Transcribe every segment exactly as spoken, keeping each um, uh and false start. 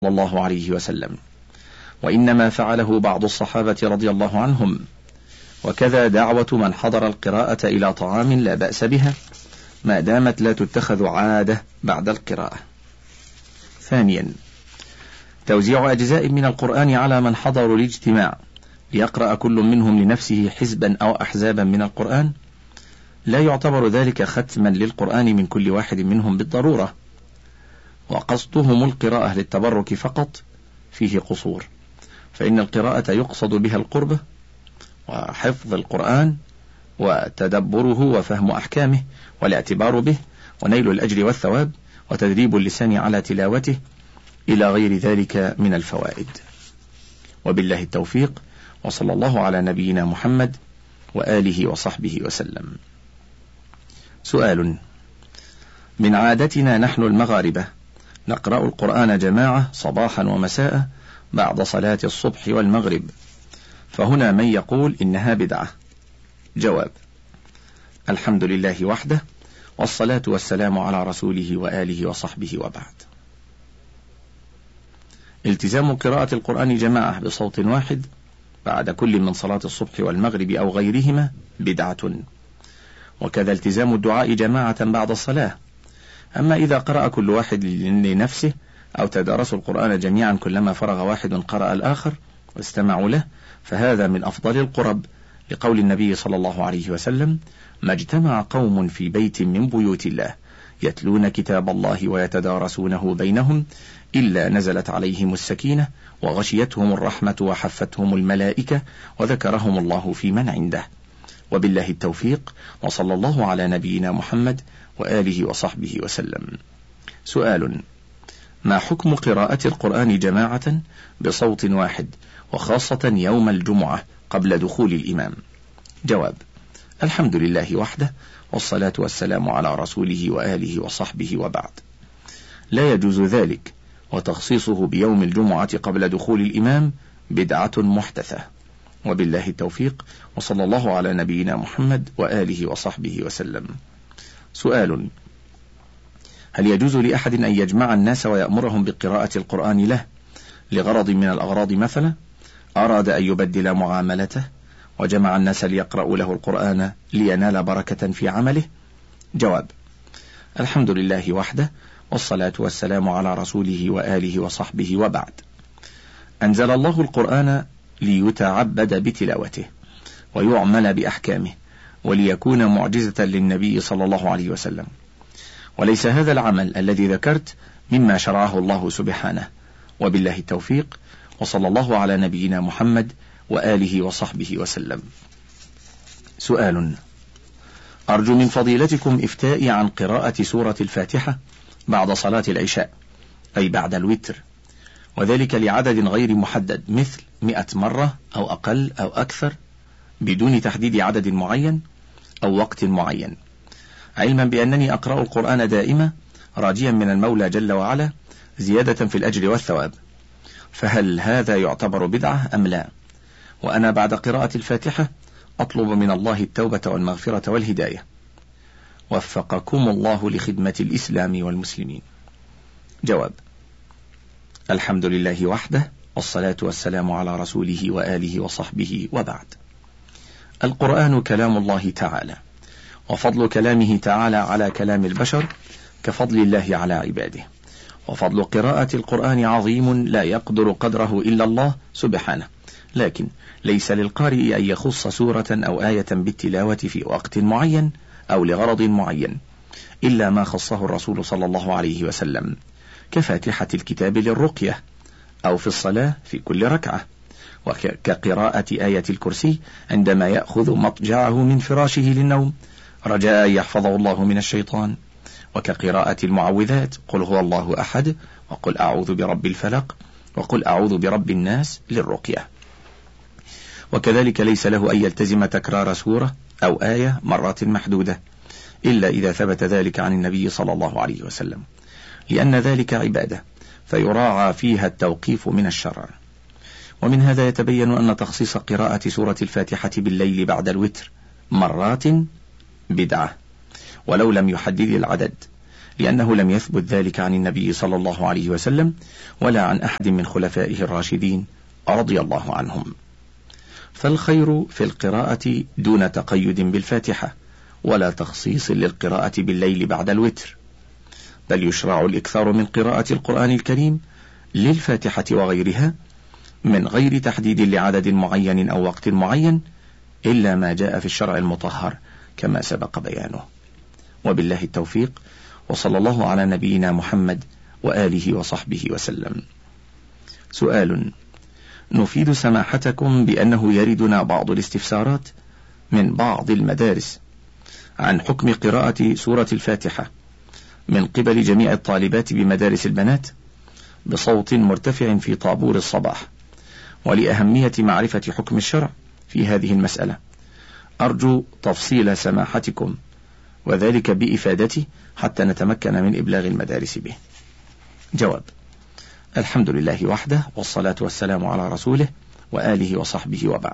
صلى الله عليه وسلم، وإنما فعله بعض الصحابة رضي الله عنهم، وكذا دعوة من حضر القراءة إلى طعام لا بأس بها ما دامت لا تتخذ عادة بعد القراءة. ثانيا، توزيع أجزاء من القرآن على من حضروا الاجتماع ليقرأ كل منهم لنفسه حزبا أو أحزابا من القرآن لا يعتبر ذلك ختما للقرآن من كل واحد منهم بالضرورة، وقصدهم القراءة للتبرك فقط فيه قصور، فإن القراءة يقصد بها القربة وحفظ القرآن وتدبره وفهم أحكامه والاعتبار به ونيل الأجر والثواب وتدريب اللسان على تلاوته إلى غير ذلك من الفوائد. وبالله التوفيق، وصلى الله على نبينا محمد وآله وصحبه وسلم. سؤال: من عادتنا نحن المغاربة نقرأ القرآن جماعة صباحا ومساء بعد صلاة الصبح والمغرب، فهنا من يقول إنها بدعة. جواب: الحمد لله وحده، والصلاة والسلام على رسوله وآله وصحبه، وبعد. التزام قراءة القرآن جماعة بصوت واحد بعد كل من صلاة الصبح والمغرب أو غيرهما بدعة، وكذا التزام الدعاء جماعة بعد الصلاة. أما إذا قرأ كل واحد لنفسه أو تدارسوا القرآن جميعا كلما فرغ واحد قرأ الآخر واستمعوا له، فهذا من أفضل القرب، لقول النبي صلى الله عليه وسلم: ما اجتمع قوم في بيت من بيوت الله يتلون كتاب الله ويتدارسونه بينهم إلا نزلت عليهم السكينة وغشيتهم الرحمة وحفتهم الملائكة وذكرهم الله في من عنده. وبالله التوفيق، وصلى الله على نبينا محمد وآله وصحبه وسلم. سؤال: ما حكم قراءة القرآن جماعة بصوت واحد وخاصة يوم الجمعة قبل دخول الإمام؟ جواب: الحمد لله وحده، والصلاة والسلام على رسوله وآله وصحبه، وبعد. لا يجوز ذلك، وتخصيصه بيوم الجمعة قبل دخول الإمام بدعة محدثة. وبالله التوفيق، وصلى الله على نبينا محمد وآله وصحبه وسلم. سؤال: هل يجوز لأحد أن يجمع الناس ويأمرهم بقراءة القرآن له لغرض من الأغراض؟ مثلا أراد أن يبدل معاملته وجمع الناس ليقرأوا له القرآن لينال بركة في عمله؟ جواب: الحمد لله وحده، والصلاة والسلام على رسوله وآله وصحبه، وبعد. أنزل الله القرآن ليتعبد بتلاوته ويعمل بأحكامه وليكون معجزة للنبي صلى الله عليه وسلم، وليس هذا العمل الذي ذكرت مما شرعه الله سبحانه. وبالله التوفيق، وصلى الله على نبينا محمد وآله وصحبه وسلم. سؤال: أرجو من فضيلتكم إفتائي عن قراءة سورة الفاتحة بعد صلاة العشاء، أي بعد الوتر، وذلك لعدد غير محدد، مثل مئة مرة أو أقل أو أكثر، بدون تحديد عدد معين أو وقت معين، علما بأنني أقرأ القرآن دائما راجيا من المولى جل وعلا زيادة في الأجر والثواب، فهل هذا يعتبر بدعة أم لا؟ وأنا بعد قراءة الفاتحة أطلب من الله التوبة والمغفرة والهداية. وفقكم الله لخدمة الإسلام والمسلمين. جواب: الحمد لله وحده، والصلاة والسلام على رسوله وآله وصحبه، وبعد. القرآن كلام الله تعالى، وفضل كلامه تعالى على كلام البشر كفضل الله على عباده، وفضل قراءة القرآن عظيم لا يقدر قدره إلا الله سبحانه، لكن ليس للقارئ أن يخص سورة أو آية بالتلاوة في وقت معين أو لغرض معين إلا ما خصه الرسول صلى الله عليه وسلم، كفاتحة الكتاب للرقية، أو في الصلاة في كل ركعة، وكقراءة آية الكرسي عندما يأخذ مضجعه من فراشه للنوم رجاء يحفظه الله من الشيطان، وكقراءة المعوذات: قل هو الله أحد، وقل أعوذ برب الفلق، وقل أعوذ برب الناس للرقية. وكذلك ليس له أن يلتزم تكرار سورة أو آية مرات محدودة إلا إذا ثبت ذلك عن النبي صلى الله عليه وسلم، لأن ذلك عبادة فيراعى فيها التوقيف من الشرع. ومن هذا يتبين أن تخصيص قراءة سورة الفاتحة بالليل بعد الوتر مرات بدعة، ولو لم يحدد العدد، لأنه لم يثبت ذلك عن النبي صلى الله عليه وسلم ولا عن أحد من خلفائه الراشدين رضي الله عنهم. فالخير في القراءة دون تقيد بالفاتحة ولا تخصيص للقراءة بالليل بعد الوتر، بل يشرع الإكثار من قراءة القرآن الكريم للفاتحة وغيرها من غير تحديد لعدد معين أو وقت معين إلا ما جاء في الشرع المطهر كما سبق بيانه. وبالله التوفيق، وصلى الله على نبينا محمد وآله وصحبه وسلم. سؤال: نفيد سماحتكم بأنه يردنا بعض الاستفسارات من بعض المدارس عن حكم قراءة سورة الفاتحة من قبل جميع الطالبات بمدارس البنات بصوت مرتفع في طابور الصباح، ولأهمية معرفة حكم الشرع في هذه المسألة أرجو تفصيل سماحتكم وذلك بإفادتي حتى نتمكن من إبلاغ المدارس به. جواب: الحمد لله وحده، والصلاة والسلام على رسوله وآله وصحبه، وبعد.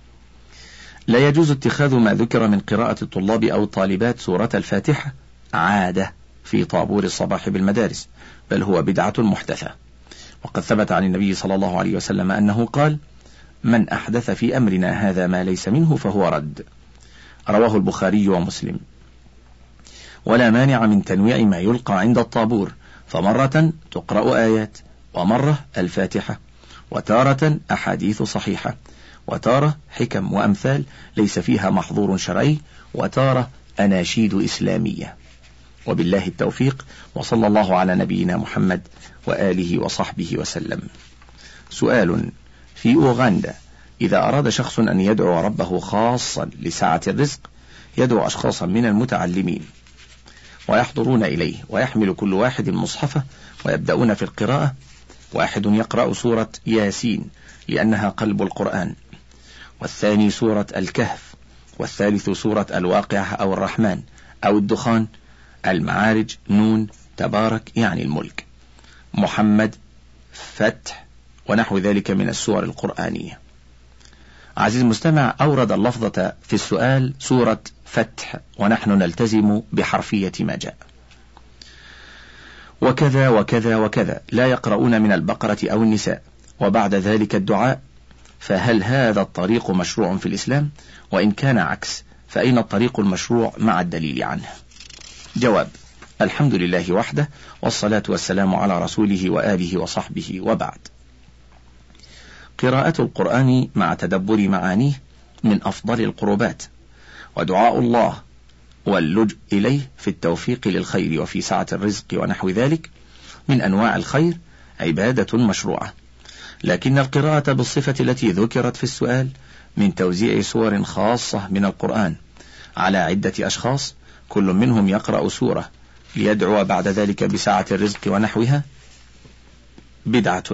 لا يجوز اتخاذ ما ذكر من قراءة الطلاب أو الطالبات سورة الفاتحة عادة في طابور الصباح بالمدارس، بل هو بدعة محدثة. وقد ثبت عن النبي صلى الله عليه وسلم أنه قال: من أحدث في أمرنا هذا ما ليس منه فهو رد. رواه البخاري ومسلم. ولا مانع من تنويع ما يلقى عند الطابور، فمرة تقرأ آيات، ومرة الفاتحة، وتارة أحاديث صحيحة، وتارة حكم وأمثال ليس فيها محظور شرعي، وتارة أناشيد إسلامية. وبالله التوفيق، وصلى الله على نبينا محمد وآله وصحبه وسلم. سؤال: في أوغندا إذا أراد شخص أن يدعو ربه خاصا لسعة الرزق يدعو أشخاصا من المتعلمين ويحضرون إليه، ويحمل كل واحد مصحفه ويبدأون في القراءة. واحد يقرأ سورة ياسين لأنها قلب القرآن، والثاني سورة الكهف، والثالث سورة الواقعة أو الرحمن أو الدخان، المعارج، نون، تبارك يعني الملك، محمد، فتح، ونحو ذلك من السور القرآنية. عزيز المستمع، أورد اللفظة في السؤال سورة فتح، ونحن نلتزم بحرفية ما جاء. وكذا وكذا وكذا لا يقرؤون من البقرة أو النساء، وبعد ذلك الدعاء. فهل هذا الطريق مشروع في الإسلام؟ وإن كان عكس فأين الطريق المشروع مع الدليل عنه؟ جواب: الحمد لله وحده، والصلاة والسلام على رسوله وآله وصحبه، وبعد. قراءة القرآن مع تدبر معانيه من أفضل القربات، ودعاء الله واللجء إليه في التوفيق للخير وفي سعة الرزق ونحو ذلك من أنواع الخير عبادة مشروعة. لكن القراءة بالصفة التي ذكرت في السؤال من توزيع سور خاصة من القرآن على عدة أشخاص كل منهم يقرأ سورة ليدعو بعد ذلك بسعة الرزق ونحوها بدعة،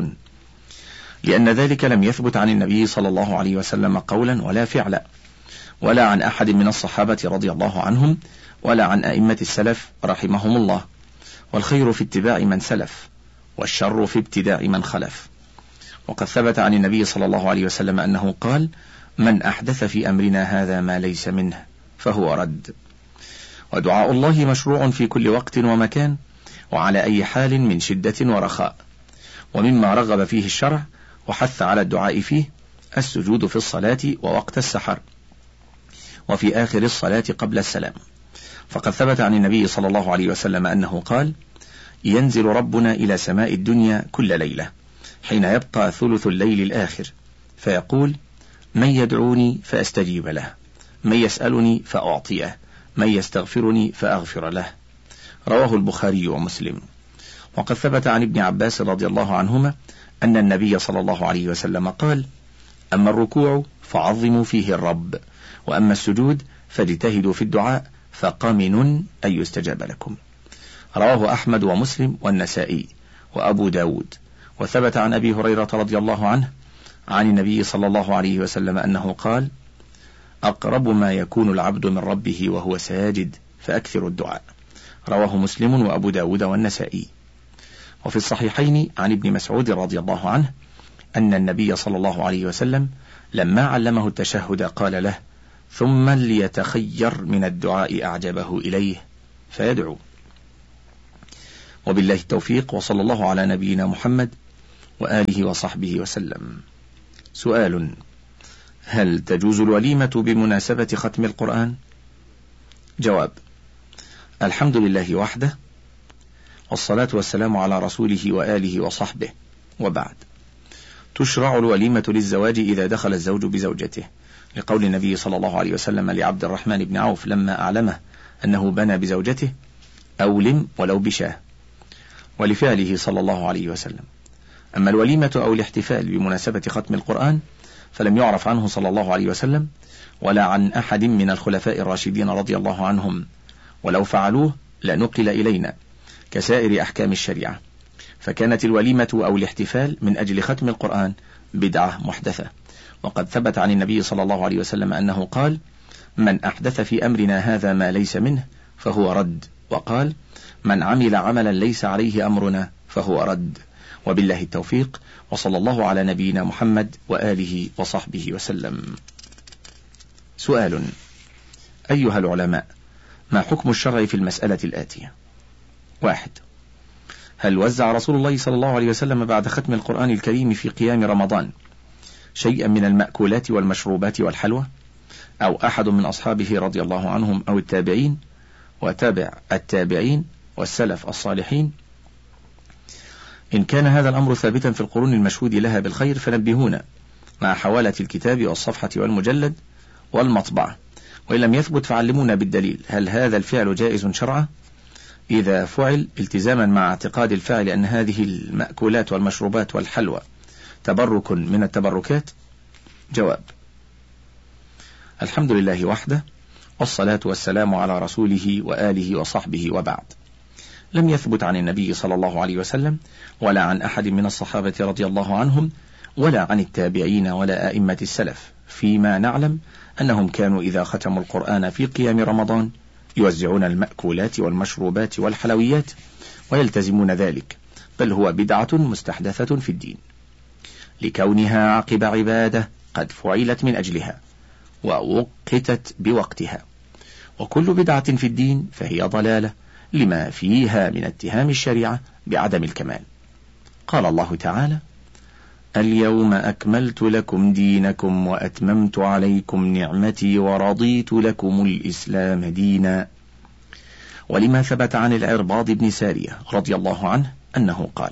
لأن ذلك لم يثبت عن النبي صلى الله عليه وسلم قولا ولا فعلا، ولا عن أحد من الصحابة رضي الله عنهم، ولا عن أئمة السلف رحمهم الله. والخير في اتباع من سلف، والشر في ابتداع من خلف. وقد ثبت عن النبي صلى الله عليه وسلم أنه قال: من أحدث في أمرنا هذا ما ليس منه فهو رد. ودعاء الله مشروع في كل وقت ومكان، وعلى أي حال من شدة ورخاء. ومما رغب فيه الشرع وحث على الدعاء فيه السجود في الصلاة ووقت السحر، وفي آخر الصلاة قبل السلام. فقد ثبت عن النبي صلى الله عليه وسلم أنه قال: ينزل ربنا إلى سماء الدنيا كل ليلة حين يبقى ثلث الليل الآخر، فيقول: من يدعوني فأستجيب له، من يسألني فأعطيه، من يستغفرني فأغفر له. رواه البخاري ومسلم. وقد ثبت عن ابن عباس رضي الله عنهما أن النبي صلى الله عليه وسلم قال: أما الركوع فعظموا فيه الرب، وأما السجود فاجتهدوا في الدعاء فقمن أن يستجاب لكم. رواه أحمد ومسلم والنسائي وأبو داود. وثبت عن أبي هريرة رضي الله عنه عن النبي صلى الله عليه وسلم أنه قال: أقرب ما يكون العبد من ربه وهو ساجد فأكثر الدعاء. رواه مسلم وأبو داود والنسائي. وفي الصحيحين عن ابن مسعود رضي الله عنه أن النبي صلى الله عليه وسلم لما علمه التشهد قال له: ثم ليتخير من الدعاء أعجبه إليه فيدعو. وبالله التوفيق، وصلى الله على نبينا محمد وآله وصحبه وسلم. سؤال: هل تجوز الوليمة بمناسبة ختم القرآن؟ جواب: الحمد لله وحده، والصلاة والسلام على رسوله وآله وصحبه، وبعد. تشرع الوليمة للزواج إذا دخل الزوج بزوجته، لقول النبي صلى الله عليه وسلم لعبد الرحمن بن عوف لما أعلمه أنه بنى بزوجته: أولم ولو بشاه، ولفعله صلى الله عليه وسلم. أما الوليمة أو الاحتفال بمناسبة ختم القرآن فلم يعرف عنه صلى الله عليه وسلم ولا عن أحد من الخلفاء الراشدين رضي الله عنهم، ولو فعلوه لنقل إلينا كسائر أحكام الشريعة، فكانت الوليمة أو الاحتفال من أجل ختم القرآن بدعة محدثة. وقد ثبت عن النبي صلى الله عليه وسلم أنه قال: من أحدث في أمرنا هذا ما ليس منه فهو رد، وقال: من عمل عملا ليس عليه أمرنا فهو رد. وبالله التوفيق، وصلى الله على نبينا محمد وآله وصحبه وسلم. سؤال: أيها العلماء، ما حكم الشرع في المسألة الآتية؟ واحد: هل وزع رسول الله صلى الله عليه وسلم بعد ختم القرآن الكريم في قيام رمضان شيئا من المأكولات والمشروبات والحلوى، أو أحد من أصحابه رضي الله عنهم أو التابعين وتابع التابعين والسلف الصالحين؟ إن كان هذا الأمر ثابتا في القرون المشهود لها بالخير فنبهونا مع حوالة الكتاب والصفحة والمجلد والمطبعة، وإن لم يثبت فعلمونا بالدليل. هل هذا الفعل جائز شرعا إذا فعل التزاما مع اعتقاد الفاعل أن هذه المأكولات والمشروبات والحلوى تبرك من التبركات؟ جواب: الحمد لله وحده، والصلاة والسلام على رسوله وآله وصحبه، وبعد. لم يثبت عن النبي صلى الله عليه وسلم ولا عن أحد من الصحابة رضي الله عنهم ولا عن التابعين ولا أئمة السلف فيما نعلم أنهم كانوا إذا ختموا القرآن في قيام رمضان يوزعون المأكولات والمشروبات والحلويات ويلتزمون ذلك، بل هو بدعة مستحدثة في الدين، لكونها عقب عبادة قد فعلت من أجلها ووقتت بوقتها. وكل بدعة في الدين فهي ضلالة لما فيها من اتهام الشريعة بعدم الكمال. قال الله تعالى: اليوم أكملت لكم دينكم وأتممت عليكم نعمتي ورضيت لكم الإسلام دينا. ولما ثبت عن العرباض بن سارية رضي الله عنه أنه قال: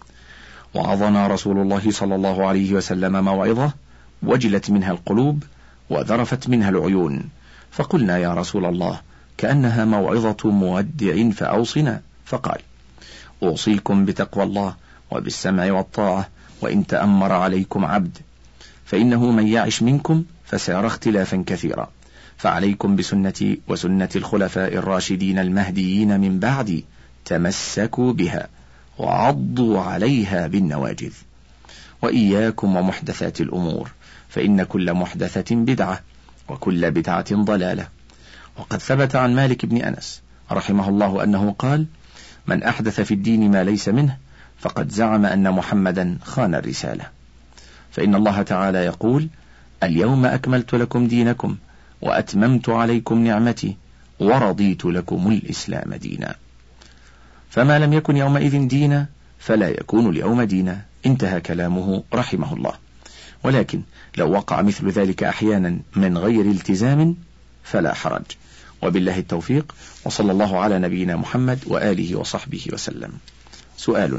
وعظنا رسول الله صلى الله عليه وسلم موعظة وجلت منها القلوب وذرفت منها العيون، فقلنا يا رسول الله كأنها موعظة مودع فأوصنا، فقال: أوصيكم بتقوى الله وبالسمع والطاعة وإن تأمر عليكم عبد، فإنه من يعش منكم فسيرى اختلافا كثيرا، فعليكم بسنتي وسنة الخلفاء الراشدين المهديين من بعدي، تمسكوا بها وعضوا عليها بالنواجذ، وإياكم ومحدثات الأمور، فإن كل محدثة بدعة وكل بدعة ضلالة. وقد ثبت عن مالك بن أنس رحمه الله أنه قال: من أحدث في الدين ما ليس منه فقد زعم أن محمدا خان الرسالة. فإن الله تعالى يقول: اليوم أكملت لكم دينكم وأتممت عليكم نعمتي ورضيت لكم الإسلام دينا. فما لم يكن يومئذ دينا فلا يكون اليوم دينا. انتهى كلامه رحمه الله. ولكن لو وقع مثل ذلك أحيانا من غير التزام فلا حرج. وبالله التوفيق، وصلى الله على نبينا محمد وآله وصحبه وسلم. سؤال: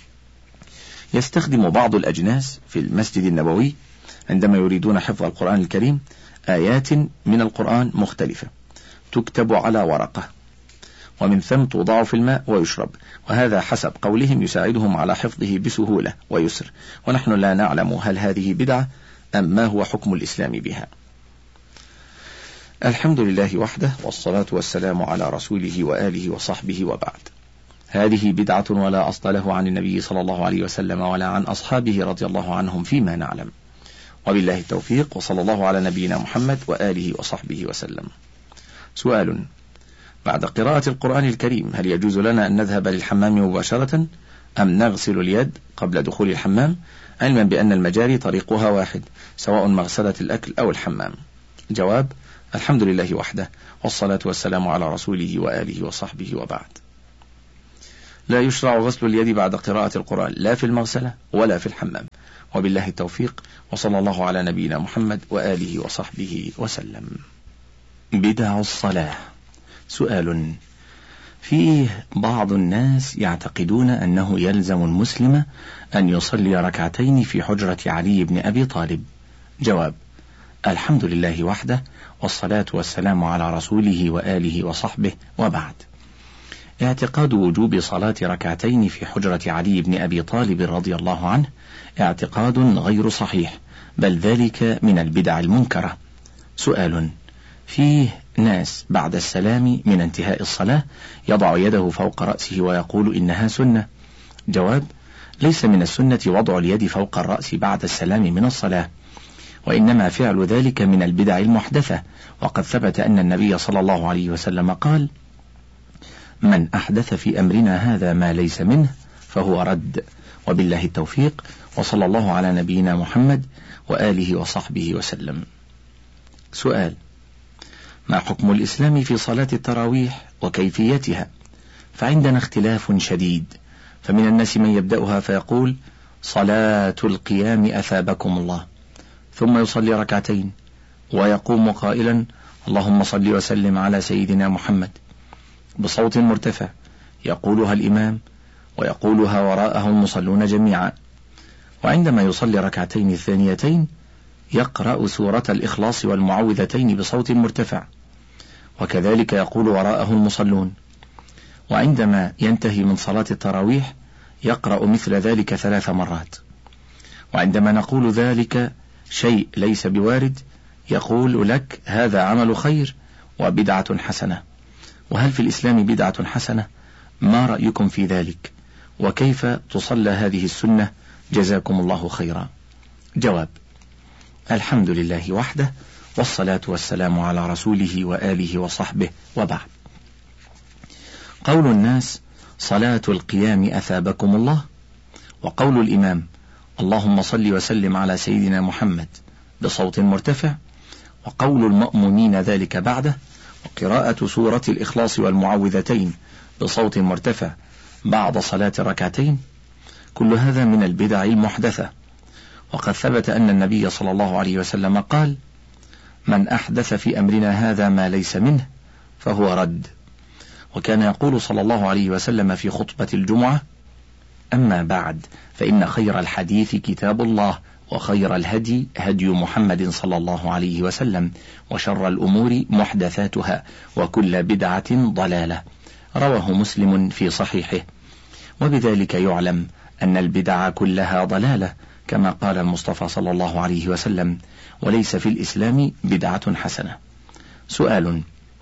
يستخدم بعض الأجناس في المسجد النبوي عندما يريدون حفظ القرآن الكريم آيات من القرآن مختلفة تكتب على ورقة ومن ثم توضع في الماء ويشرب، وهذا حسب قولهم يساعدهم على حفظه بسهولة ويسر، ونحن لا نعلم هل هذه بدعة أم ما هو حكم الإسلام بها. الحمد لله وحده، والصلاة والسلام على رسوله وآله وصحبه، وبعد. هذه بدعة ولا أصل له عن النبي صلى الله عليه وسلم ولا عن أصحابه رضي الله عنهم فيما نعلم. وبالله التوفيق، وصلى الله على نبينا محمد وآله وصحبه وسلم. سؤال: بعد قراءة القرآن الكريم هل يجوز لنا أن نذهب للحمام مباشرة أم نغسل اليد قبل دخول الحمام، علما بأن المجاري طريقها واحد سواء مغسلة الأكل أو الحمام؟ جواب: الحمد لله وحده، والصلاة والسلام على رسوله وآله وصحبه، وبعد. لا يشرع غسل اليد بعد قراءة القرآن لا في المغسلة ولا في الحمام. وبالله التوفيق، وصلى الله على نبينا محمد وآله وصحبه وسلم. بدع الصلاة. سؤال: فيه بعض الناس يعتقدون أنه يلزم المسلم أن يصلي ركعتين في حجرة علي بن أبي طالب. جواب: الحمد لله وحده، والصلاة والسلام على رسوله وآله وصحبه، وبعد. اعتقاد وجوب صلاة ركعتين في حجرة علي بن أبي طالب رضي الله عنه اعتقاد غير صحيح، بل ذلك من البدع المنكرة. سؤال: فيه ناس بعد السلام من انتهاء الصلاة يضع يده فوق رأسه ويقول إنها سنة. جواب: ليس من السنة وضع اليد فوق الرأس بعد السلام من الصلاة، وإنما فعل ذلك من البدع المحدثة، وقد ثبت أن النبي صلى الله عليه وسلم قال: من أحدث في أمرنا هذا ما ليس منه فهو رد. وبالله التوفيق، وصلى الله على نبينا محمد وآله وصحبه وسلم. سؤال: ما حكم الإسلام في صلاة التراويح وكيفيتها؟ فعندنا اختلاف شديد، فمن الناس من يبدأها فيقول: صلاة القيام أثابكم الله، ثم يصلي ركعتين ويقوم قائلا: اللهم صل وسلم على سيدنا محمد، بصوت مرتفع يقولها الإمام ويقولها وراءه المصلون جميعا. وعندما يصلي ركعتين الثانيتين يقرأ سورة الإخلاص والمعوذتين بصوت مرتفع، وكذلك يقول وراءه المصلون. وعندما ينتهي من صلاة التراويح يقرأ مثل ذلك ثلاث مرات. وعندما نقول ذلك شيء ليس بوارد يقول لك: هذا عمل خير وبدعة حسنة. وهل في الإسلام بدعة حسنة؟ ما رأيكم في ذلك؟ وكيف تصلى هذه السنة؟ جزاكم الله خيرا. جواب: الحمد لله وحده، والصلاة والسلام على رسوله وآله وصحبه، وبعد. قول الناس: صلاة القيام أثابكم الله، وقول الإمام: اللهم صل وسلم على سيدنا محمد بصوت مرتفع، وقول المأمومين ذلك بعده، وقراءة سورة الإخلاص والمعوذتين بصوت مرتفع بعد صلاة ركعتين، كل هذا من البدع المحدثة. وقد ثبت أن النبي صلى الله عليه وسلم قال: من أحدث في أمرنا هذا ما ليس منه فهو رد. وكان يقول صلى الله عليه وسلم في خطبة الجمعة: أما بعد، فإن خير الحديث كتاب الله، وخير الهدي هدي محمد صلى الله عليه وسلم، وشر الأمور محدثاتها، وكل بدعة ضلالة. رواه مسلم في صحيحه. وبذلك يعلم أن البدع كلها ضلالة، كما قال المصطفى صلى الله عليه وسلم: وليس في الإسلام بدعة حسنة. سؤال: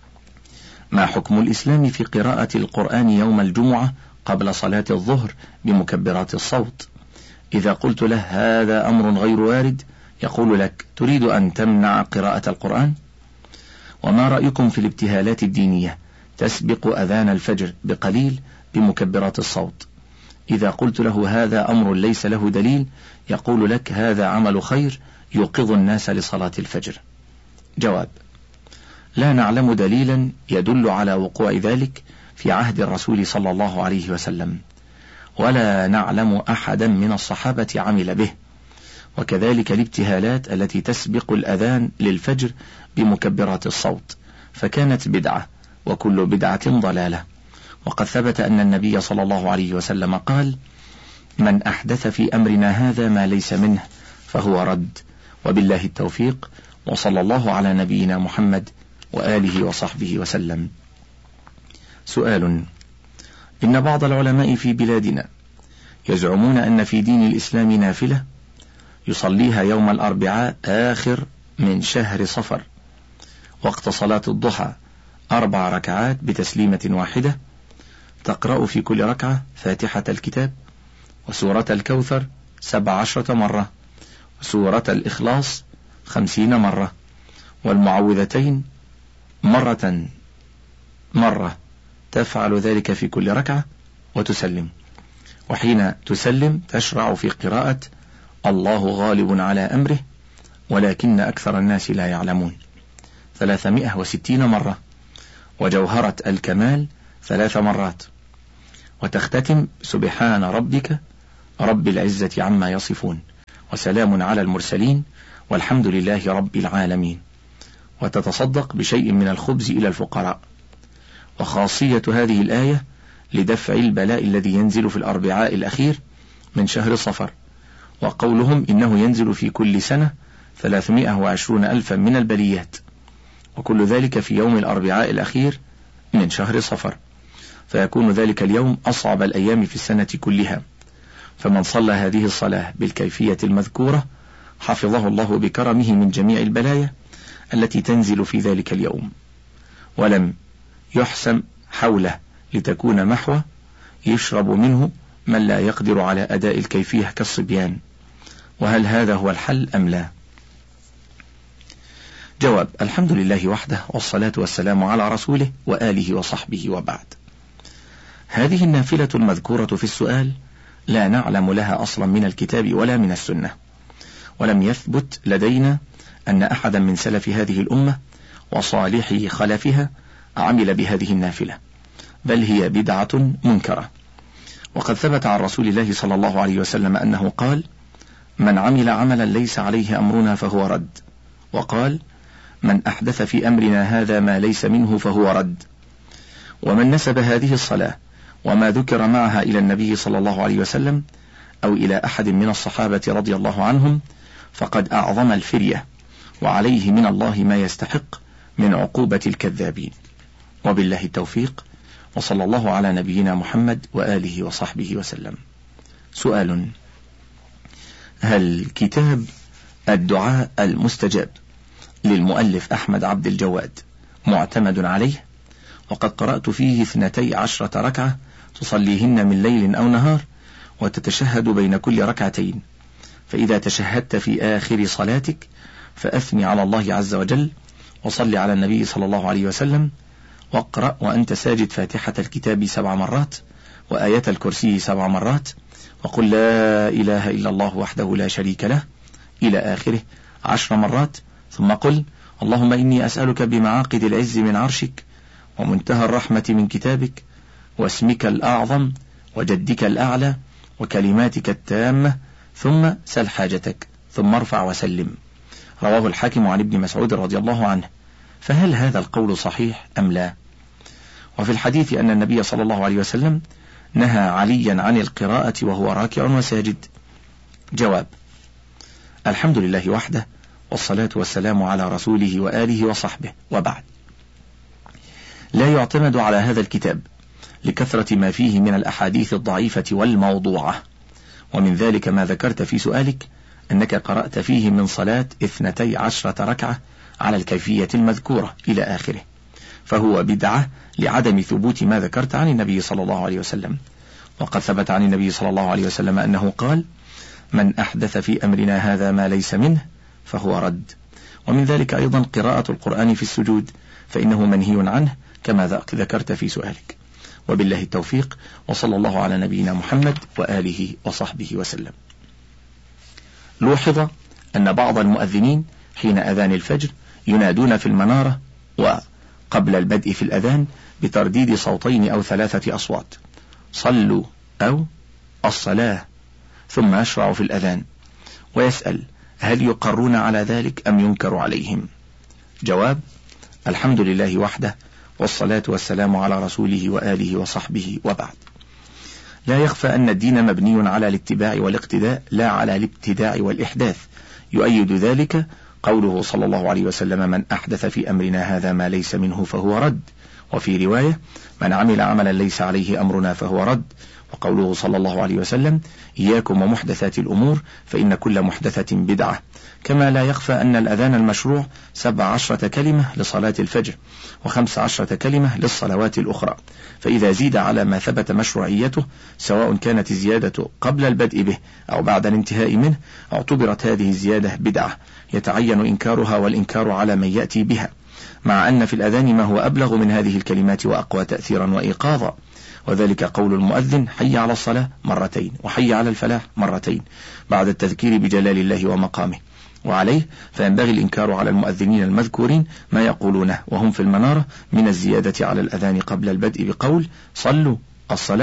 ما حكم الإسلام في قراءة القرآن يوم الجمعة قبل صلاة الظهر بمكبرات الصوت؟ إذا قلت له هذا أمر غير وارد يقول لك: تريد أن تمنع قراءة القرآن؟ وما رأيكم في الابتهالات الدينية تسبق أذان الفجر بقليل بمكبرات الصوت؟ إذا قلت له هذا أمر ليس له دليل يقول لك: هذا عمل خير يوقظ الناس لصلاة الفجر. جواب: لا نعلم دليلا يدل على وقوع ذلك في عهد الرسول صلى الله عليه وسلم، ولا نعلم أحدا من الصحابة عمل به. وكذلك الابتهالات التي تسبق الأذان للفجر بمكبرات الصوت، فكانت بدعة، وكل بدعة ضلالة. وقد ثبت أن النبي صلى الله عليه وسلم قال: من أحدث في أمرنا هذا ما ليس منه فهو رد. وبالله التوفيق، وصلى الله على نبينا محمد وآله وصحبه وسلم. سؤال: إن بعض العلماء في بلادنا يزعمون أن في دين الإسلام نافلة يصليها يوم الأربعاء آخر من شهر صفر وقت صلاة الضحى أربع ركعات بتسليمة واحدة، تقرأ في كل ركعة فاتحة الكتاب وسورة الكوثر سبع عشرة مرة، وسورة الإخلاص خمسين مرة، والمعوذتين مرة مرة، تفعل ذلك في كل ركعة وتسلم. وحين تسلم تشرع في قراءة الله غالب على أمره ولكن أكثر الناس لا يعلمون ثلاثمائة وستين مرة، وجوهرة الكمال ثلاث مرات، وتختتم سبحان ربك رب العزة عما يصفون وسلام على المرسلين والحمد لله رب العالمين، وتتصدق بشيء من الخبز إلى الفقراء. وخاصية هذه الآية لدفع البلاء الذي ينزل في الأربعاء الأخير من شهر صفر، وقولهم إنه ينزل في كل سنة ثلاثمائة وعشرون ألفا من البليات، وكل ذلك في يوم الأربعاء الأخير من شهر صفر، فيكون ذلك اليوم أصعب الأيام في السنة كلها. فمن صلى هذه الصلاة بالكيفية المذكورة حفظه الله بكرمه من جميع البلايا التي تنزل في ذلك اليوم، ولم يحسم حوله لتكون محوى يشرب منه من لا يقدر على أداء الكيفية كالصبيان. وهل هذا هو الحل أم لا؟ جواب: الحمد لله وحده، والصلاة والسلام على رسوله وآله وصحبه، وبعد. هذه النافلة المذكورة في السؤال لا نعلم لها أصلا من الكتاب ولا من السنة، ولم يثبت لدينا أن أحدا من سلف هذه الأمة وصالحي خلفها عمل بهذه النافلة، بل هي بدعة منكرة. وقد ثبت عن رسول الله صلى الله عليه وسلم أنه قال: من عمل عملا ليس عليه أمرنا فهو رد، وقال: من أحدث في أمرنا هذا ما ليس منه فهو رد. ومن نسب هذه الصلاة وما ذكر معها إلى النبي صلى الله عليه وسلم أو إلى أحد من الصحابة رضي الله عنهم فقد أعظم الفرية، وعليه من الله ما يستحق من عقوبة الكذابين. وبالله التوفيق، وصلى الله على نبينا محمد وآله وصحبه وسلم. سؤال: هل كتاب الدعاء المستجاب للمؤلف أحمد عبد الجواد معتمد عليه؟ وقد قرأت فيه اثنتي عشرة ركعة تصليهن من ليل أو نهار، وتتشهد بين كل ركعتين، فإذا تشهدت في آخر صلاتك فأثني على الله عز وجل، وصل على النبي صلى الله عليه وسلم، واقرأ وأنت ساجد فاتحة الكتاب سبع مرات، وآية الكرسي سبع مرات، وقل لا إله إلا الله وحده لا شريك له إلى آخره عشر مرات، ثم قل: اللهم إني أسألك بمعاقد العز من عرشك ومنتهى الرحمة من كتابك واسمك الأعظم وجدك الأعلى وكلماتك التامة، ثم سل حاجتك، ثم ارفع وسلم. رواه الحاكم عن ابن مسعود رضي الله عنه. فهل هذا القول صحيح أم لا؟ وفي الحديث أن النبي صلى الله عليه وسلم نهى عليا عن القراءة وهو راكع وساجد. جواب: الحمد لله وحده، والصلاة والسلام على رسوله وآله وصحبه، وبعد. لا يعتمد على هذا الكتاب لكثرة ما فيه من الأحاديث الضعيفة والموضوعة، ومن ذلك ما ذكرت في سؤالك أنك قرأت فيه من صلاة اثنتي عشرة ركعة على الكيفية المذكورة إلى آخره، فهو بدعة لعدم ثبوت ما ذكرت عن النبي صلى الله عليه وسلم. وقد ثبت عن النبي صلى الله عليه وسلم أنه قال: من أحدث في أمرنا هذا ما ليس منه فهو رد. ومن ذلك أيضا قراءة القرآن في السجود، فإنه منهي عنه كما ذكرت في سؤالك. وبالله التوفيق، وصلى الله على نبينا محمد وآله وصحبه وسلم. لوحظ أن بعض المؤذنين حين أذان الفجر ينادون في المنارة وقبل البدء في الأذان بترديد صوتين أو ثلاثة أصوات: صلوا أو الصلاة، ثم يشرع في الأذان، ويسأل: هل يقرون على ذلك أم ينكر عليهم؟ جواب: الحمد لله وحده، والصلاة والسلام على رسوله وآله وصحبه، وبعد. لا يخفى أن الدين مبني على الاتباع والاقتداء لا على الابتداع والإحداث. يؤيد ذلك قوله صلى الله عليه وسلم: من أحدث في أمرنا هذا ما ليس منه فهو رد. وفي رواية: من عمل عملا ليس عليه أمرنا فهو رد. وقوله صلى الله عليه وسلم: إياكم ومحدثات الأمور فإن كل محدثة بدعة. كما لا يخفى أن الأذان المشروع سبع عشرة كلمة لصلاة الفجر، وخمس عشرة كلمة للصلوات الأخرى، فإذا زيد على ما ثبت مشروعيته سواء كانت الزيادة قبل البدء به أو بعد الانتهاء منه اعتبرت هذه الزيادة بدعة يتعين إنكارها والإنكار على من يأتي بها، مع أن في الأذان ما هو أبلغ من هذه الكلمات وأقوى تأثيرا وإيقاظا، وذلك قول المؤذن: حي على الصلاة مرتين، وحي على الفلاح مرتين، بعد التذكير بجلال الله ومقامه. وعليه فينبغي الإنكار على المؤذنين المذكورين ما يقولونه وهم في المنارة من الزيادة على الأذان قبل البدء بقول: صلوا الصلاة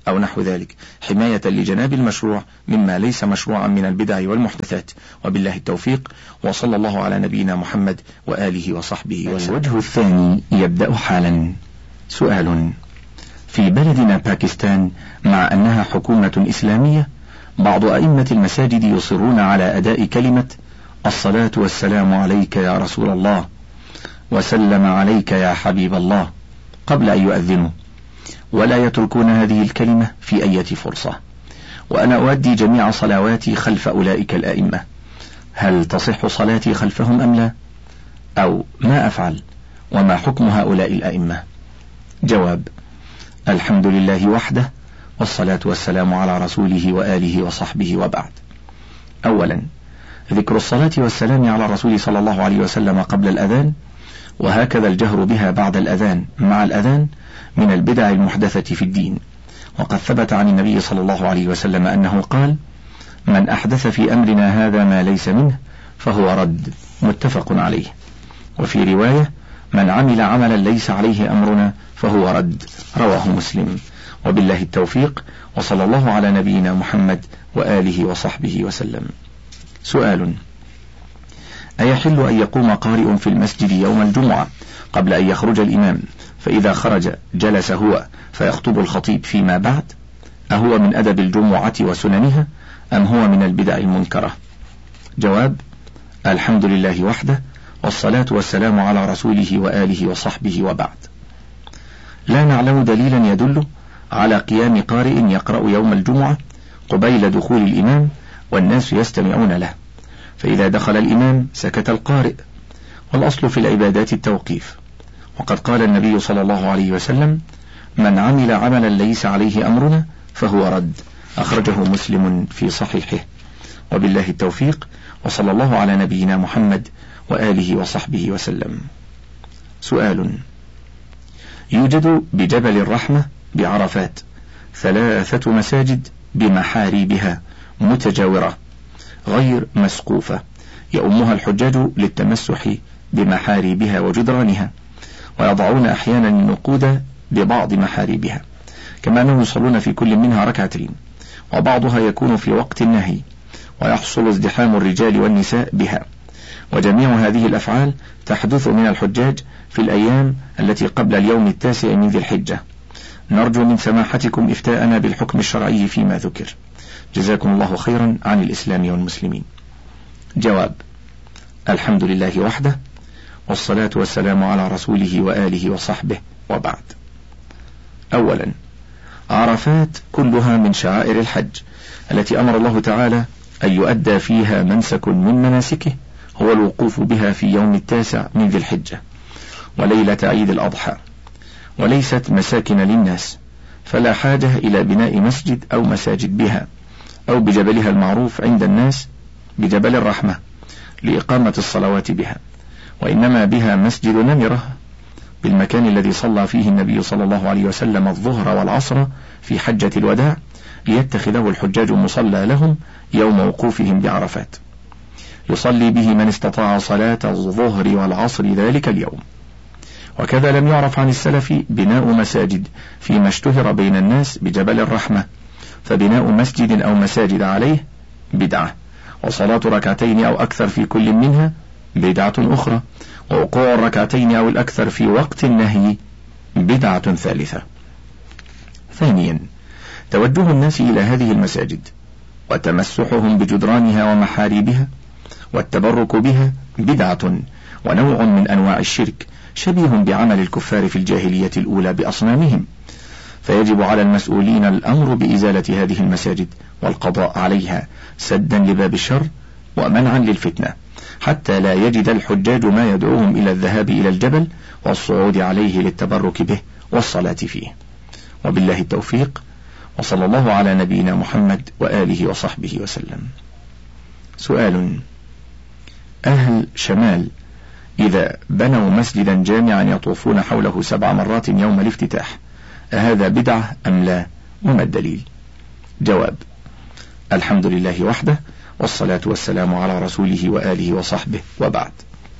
أو نحو ذلك، حماية لجناب المشروع مما ليس مشروعا من البدع والمحدثات. وبالله التوفيق، وصلى الله على نبينا محمد وآله وصحبه وسلم. الوجه الثاني يبدأ حالا. سؤال: في بلدنا باكستان، مع أنها حكومة إسلامية، بعض أئمة المساجد يصرون على أداء كلمة الصلاة والسلام عليك يا رسول الله وسلم عليك يا حبيب الله قبل أن يؤذنوا، ولا يتركون هذه الكلمة في أي فرصة، وأنا أؤدي جميع صلواتي خلف أولئك الأئمة، هل تصح صلاتي خلفهم أم لا؟ أو ما أفعل؟ وما حكم هؤلاء الأئمة؟ جواب: الحمد لله وحده، والصلاة والسلام على رسوله وآله وصحبه، وبعد. أولا، ذكر الصلاة والسلام على الرسول صلى الله عليه وسلم قبل الأذان، وهكذا الجهر بها بعد الأذان مع الأذان، من البدع المحدثة في الدين. وقد ثبت عن النبي صلى الله عليه وسلم أنه قال: من أحدث في أمرنا هذا ما ليس منه فهو رد، متفق عليه. وفي رواية: من عمل عملا ليس عليه أمرنا فهو رد، رواه مسلم. وبالله التوفيق، وصلى الله على نبينا محمد وآله وصحبه وسلم. سؤال: أيحل أن يقوم قارئ في المسجد يوم الجمعة قبل أن يخرج الإمام، فإذا خرج جلس هو فيخطب الخطيب فيما بعد؟ أهو من أدب الجمعة وسننها، أم هو من البدع المنكرة؟ جواب: الحمد لله وحده، والصلاة والسلام على رسوله وآله وصحبه، وبعد. لا نعلم دليلا يدل على قيام قارئ يقرأ يوم الجمعة قبيل دخول الإمام والناس يستمعون له، فإذا دخل الإمام سكت القارئ، والأصل في العبادات التوقيف. وقد قال النبي صلى الله عليه وسلم: من عمل عملا ليس عليه أمرنا فهو رد، أخرجه مسلم في صحيحه. وبالله التوفيق، وصلى الله على نبينا محمد وآله وصحبه وسلم. سؤال: يوجد بجبل الرحمة بعرفات ثلاثة مساجد بمحاريبها متجاورة غير مسقوفة، يؤمها الحجاج للتمسح بمحاريبها وجدرانها، ويضعون أحيانا النقود ببعض محاريبها، كما أنهم يصلون في كل منها ركعتين، وبعضها يكون في وقت النهي، ويحصل ازدحام الرجال والنساء بها. وجميع هذه الأفعال تحدث من الحجاج في الأيام التي قبل اليوم التاسع من ذي الحجة. نرجو من سماحتكم إفتاءنا بالحكم الشرعي فيما ذكر، جزاكم الله خيرا عن الإسلام والمسلمين. جواب: الحمد لله وحده، والصلاة والسلام على رسوله وآله وصحبه، وبعد. أولا، عرفات كلها من شعائر الحج التي أمر الله تعالى أن يؤدى فيها منسك من مناسكه، هو الوقوف بها في يوم التاسع من ذي الحجة وليلة عيد الأضحى، وليست مساكن للناس، فلا حاجة إلى بناء مسجد أو مساجد بها، أو بجبلها المعروف عند الناس بجبل الرحمة لإقامة الصلوات بها، وإنما بها مسجد نمرة بالمكان الذي صلى فيه النبي صلى الله عليه وسلم الظهر والعصر في حجة الوداع، ليتخذه الحجاج مصلى لهم يوم وقوفهم بعرفات، يصلي به من استطاع صلاة الظهر والعصر ذلك اليوم. وكذا لم يعرف عن السلف بناء مساجد فيما اشتهر بين الناس بجبل الرحمة، فبناء مسجد أو مساجد عليه بدعة، وصلاة ركعتين أو أكثر في كل منها بدعة أخرى، ووقوع الركعتين أو الأكثر في وقت النهي بدعة ثالثة. ثانيا، توجه الناس إلى هذه المساجد وتمسحهم بجدرانها ومحاريبها والتبرك بها بدعة ونوع من أنواع الشرك، شبيه بعمل الكفار في الجاهلية الأولى بأصنامهم، فيجب على المسؤولين الأمر بإزالة هذه المساجد والقضاء عليها سدا لباب الشر ومنعا للفتنة، حتى لا يجد الحجاج ما يدعوهم إلى الذهاب إلى الجبل والصعود عليه للتبرك به والصلاة فيه. وبالله التوفيق، وصلى الله على نبينا محمد وآله وصحبه وسلم. سؤال: أهل شمال إذا بنوا مسجدا جامعا يطوفون حوله سبع مرات يوم الافتتاح، أهذا بدعة أم لا؟ وما الدليل؟ جواب: الحمد لله وحده، والصلاة والسلام على رسوله وآله وصحبه، وبعد.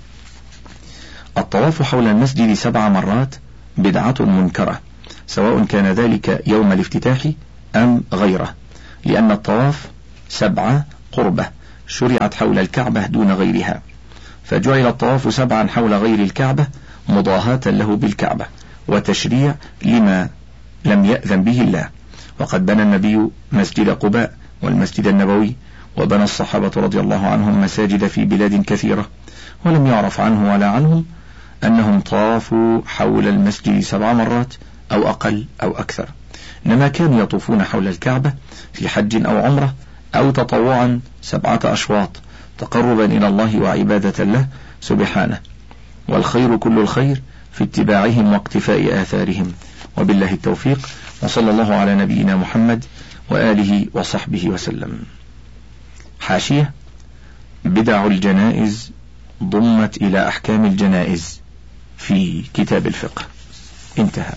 الطواف حول المسجد سبع مرات بدعة منكرة، سواء كان ذلك يوم الافتتاح أم غيره، لأن الطواف سبعة قربة شرعت حول الكعبة دون غيرها، فجعل الطواف سبعا حول غير الكعبة مضاهاة له بالكعبة وتشريع لما لم يأذن به الله. وقد بنى النبي مسجد قباء والمسجد النبوي، وبنى الصحابة رضي الله عنهم مساجد في بلاد كثيرة، ولم يعرف عنه ولا عنهم أنهم طافوا حول المسجد سبع مرات أو أقل أو أكثر، إنما كانوا يطوفون حول الكعبة في حج أو عمرة أو تطوعا سبعة أشواط تقربا إلى الله وعبادة له سبحانه، والخير كل الخير في اتباعهم واقتفاء آثارهم. وبالله التوفيق، وصلى الله على نبينا محمد وآله وصحبه وسلم. حاشية: بدع الجنائز ضمت إلى أحكام الجنائز في كتاب الفقه. انتهى.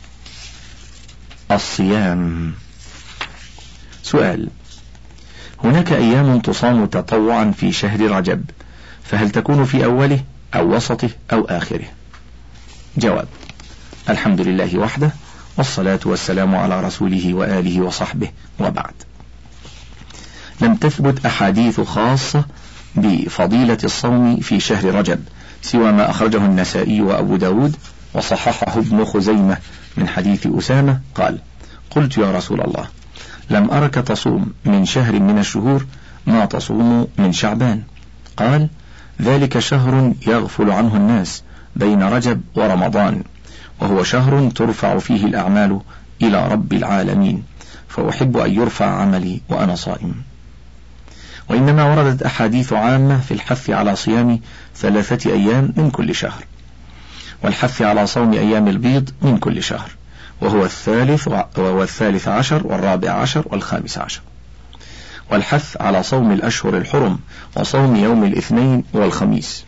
الصيام. سؤال: هناك أيام تصام تطوعا في شهر رجب، فهل تكون في أوله أو وسطه أو آخره؟ جواب: الحمد لله وحده، والصلاة والسلام على رسوله وآله وصحبه، وبعد. لم تثبت أحاديث خاصة بفضيلة الصوم في شهر رجب سوى ما أخرجه النسائي وأبو داود وصححه ابن خزيمة من حديث أسامة قال: قلت يا رسول الله، لم أرك تصوم من شهر من الشهور ما تصوم من شعبان. قال: ذلك شهر يغفل عنه الناس بين رجب ورمضان، وهو شهر ترفع فيه الأعمال إلى رب العالمين، فأحب أن يرفع عملي وأنا صائم. وإنما وردت أحاديث عامة في الحث على صيام ثلاثة أيام من كل شهر، والحث على صوم أيام البيض من كل شهر، وهو الثالث وهو الثالث عشر والرابع عشر والخامس عشر، والحث على صوم الأشهر الحرم وصوم يوم الاثنين والخميس.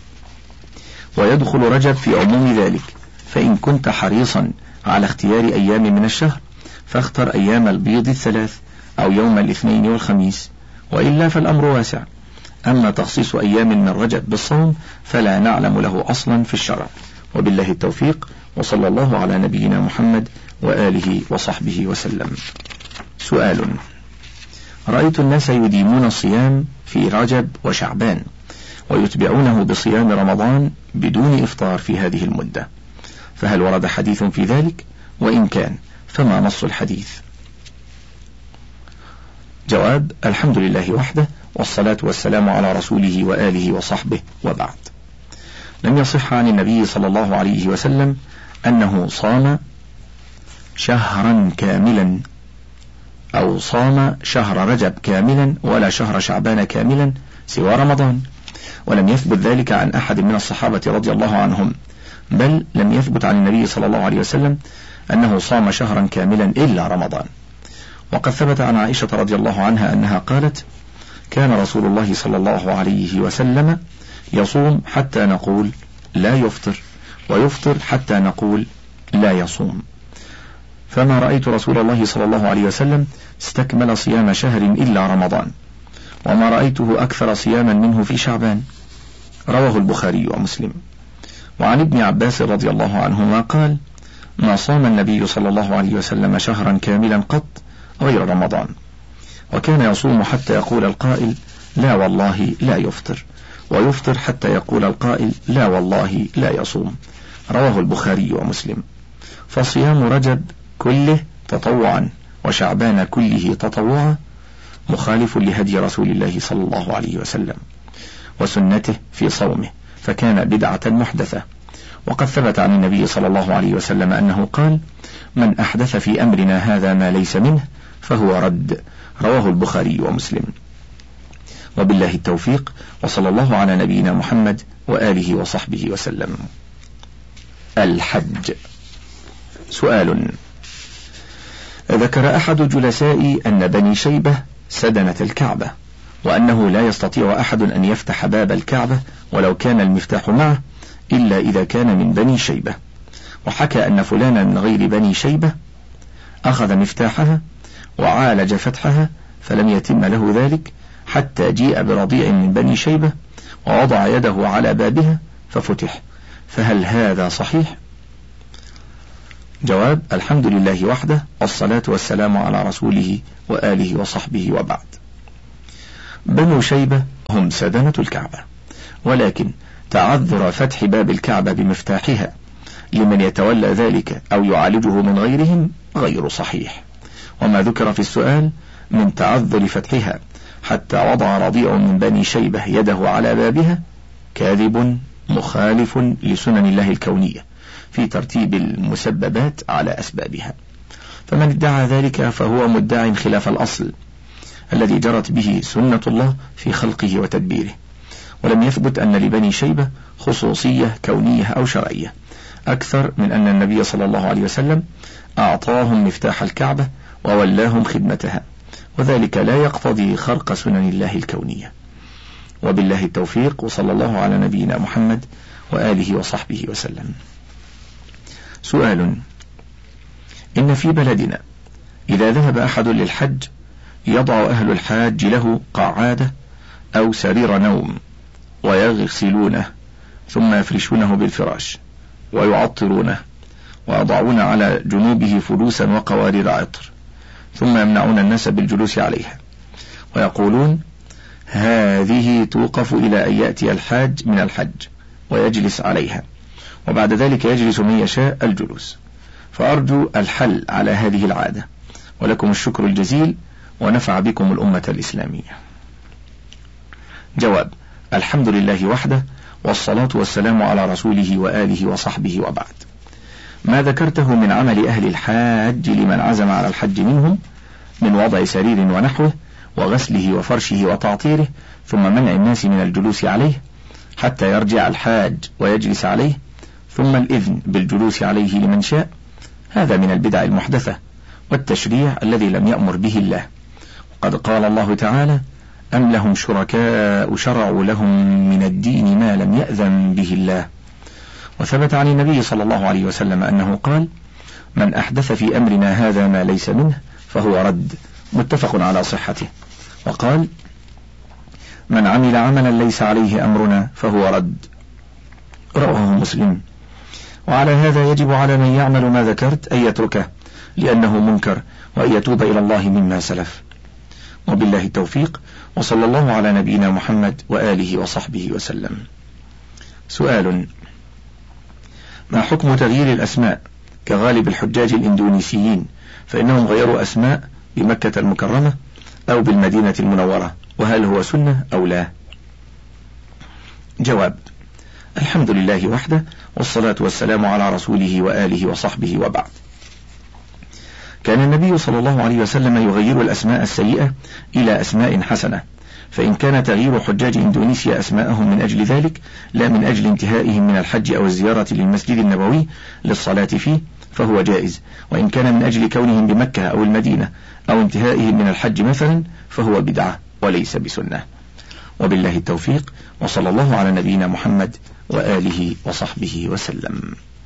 ويدخل رجب في عموم ذلك، فإن كنت حريصا على اختيار أيام من الشهر فاختر أيام البيض الثلاث أو يوم الاثنين والخميس، وإلا فالأمر واسع. أما تخصيص أيام من رجب بالصوم فلا نعلم له أصلا في الشرع. وبالله التوفيق، وصلى الله على نبينا محمد وآله وصحبه وسلم. سؤال: رأيت الناس يديمون الصيام في رجب وشعبان ويتبعونه بصيام رمضان بدون إفطار في هذه المدة، فهل ورد حديث في ذلك؟ وإن كان فما نص الحديث؟ جواب: الحمد لله وحده، والصلاة والسلام على رسوله وآله وصحبه، وبعد. لم يصح عن النبي صلى الله عليه وسلم أنه صام شهرا كاملا أو صام شهر رجب كاملا ولا شهر شعبان كاملا سوى رمضان، ولم يثبت ذلك عن أحد من الصحابة رضي الله عنهم، بل لم يثبت عن النبي صلى الله عليه وسلم أنه صام شهرا كاملا إلا رمضان. وقد ثبت عن عائشة رضي الله عنها أنها قالت: كان رسول الله صلى الله عليه وسلم يصوم حتى نقول لا يفطر، ويفطر حتى نقول لا يصوم. فما رأيت رسول الله صلى الله عليه وسلم استكمل صيام شهر إلا رمضان، وما رأيته أكثر صياما منه في شعبان. رواه البخاري ومسلم. وعن ابن عباس رضي الله عنهما قال: ما صام النبي صلى الله عليه وسلم شهرا كاملا قط غير رمضان، وكان يصوم حتى يقول القائل لا والله لا يفطر، ويفطر حتى يقول القائل لا والله لا يصوم. رواه البخاري ومسلم. فصيام رجب كله تطوعا وشعبان كله تطوعا مخالف لهدي رسول الله صلى الله عليه وسلم وسنته في صومه، فكان بدعة محدثة. وقد ثبت عن النبي صلى الله عليه وسلم أنه قال: من أحدث في أمرنا هذا ما ليس منه فهو رد. رواه البخاري ومسلم. وبالله التوفيق، وصلى الله على نبينا محمد وآله وصحبه وسلم. الحج. سؤال: ذكر أحد جلسائي أن بني شيبة سدنة الكعبة، وأنه لا يستطيع أحد أن يفتح باب الكعبة ولو كان المفتاح معه إلا إذا كان من بني شيبة، وحكى أن فلانا من غير بني شيبة أخذ مفتاحها وعالج فتحها فلم يتم له ذلك حتى جيء برضيع من بني شيبة ووضع يده على بابها ففتح، فهل هذا صحيح؟ جواب: الحمد لله وحده، والصلاة والسلام على رسوله وآله وصحبه، وبعد. بنو شيبة هم سدنة الكعبة، ولكن تعذر فتح باب الكعبة بمفتاحها لمن يتولى ذلك أو يعالجه من غيرهم غير صحيح، وما ذكر في السؤال من تعذر فتحها حتى وضع رضيع من بني شيبة يده على بابها كاذب مخالف لسنن الله الكونية في ترتيب المسببات على أسبابها، فمن ادعى ذلك فهو مدع خلاف الأصل الذي جرت به سنة الله في خلقه وتدبيره، ولم يثبت أن لبني شيبة خصوصية كونية أو شرعية أكثر من أن النبي صلى الله عليه وسلم أعطاهم مفتاح الكعبة وولاهم خدمتها، وذلك لا يقتضي خرق سنن الله الكونية. وبالله التوفيق، وصلى الله على نبينا محمد وآله وصحبه وسلم. سؤال: إن في بلدنا إذا ذهب أحد للحج يضع أهل الحاج له قعادة أو سرير نوم ويغسلونه ثم يفرشونه بالفراش ويعطرونه ويضعون على جنوبه فلوسا وقوارير عطر، ثم يمنعون الناس بالجلوس عليها ويقولون هذه توقف إلى أن يأتي الحاج من الحج ويجلس عليها، وبعد ذلك يجلس من يشاء الجلوس، فأرجو الحل على هذه العادة، ولكم الشكر الجزيل ونفع بكم الأمة الإسلامية. جواب: الحمد لله وحده، والصلاة والسلام على رسوله وآله وصحبه، وبعد. ما ذكرته من عمل أهل الحاج لمن عزم على الحج منهم من وضع سرير ونحوه وغسله وفرشه وتعطيره ثم منع الناس من الجلوس عليه حتى يرجع الحاج ويجلس عليه ثم الإذن بالجلوس عليه لمن شاء، هذا من البدع المحدثة والتشريع الذي لم يأمر به الله. وقد قال الله تعالى: أم لهم شركاء شرعوا لهم من الدين ما لم يأذن به الله. وثبت عن النبي صلى الله عليه وسلم أنه قال: من أحدث في أمرنا هذا ما ليس منه فهو رد، متفق على صحته. وقال: من عمل عملا ليس عليه أمرنا فهو رد، رواه مسلم. وعلى هذا يجب على من يعمل ما ذكرت أن يتركه لأنه منكر، وأن يتوب إلى الله مما سلف. وبالله التوفيق، وصلى الله على نبينا محمد وآله وصحبه وسلم. سؤال: ما حكم تغيير الأسماء كغالب الحجاج الإندونيسيين، فإنهم غيروا أسماء بمكة المكرمة أو بالمدينة المنورة، وهل هو سنة أو لا؟ جواب: الحمد لله وحده، والصلاة والسلام على رسوله وآله وصحبه، وبعد. كان النبي صلى الله عليه وسلم يغير الأسماء السيئة إلى أسماء حسنة، فإن كان تغيير حجاج إندونيسيا أسماءهم من أجل ذلك لا من أجل انتهائهم من الحج أو الزيارة للمسجد النبوي للصلاة فيه فهو جائز، وإن كان من أجل كونهم بمكة أو المدينة أو انتهائهم من الحج مثلا فهو بدعة وليس بسنة. وبالله التوفيق، وصلى الله على نبينا محمد وآله وصحبه وسلم.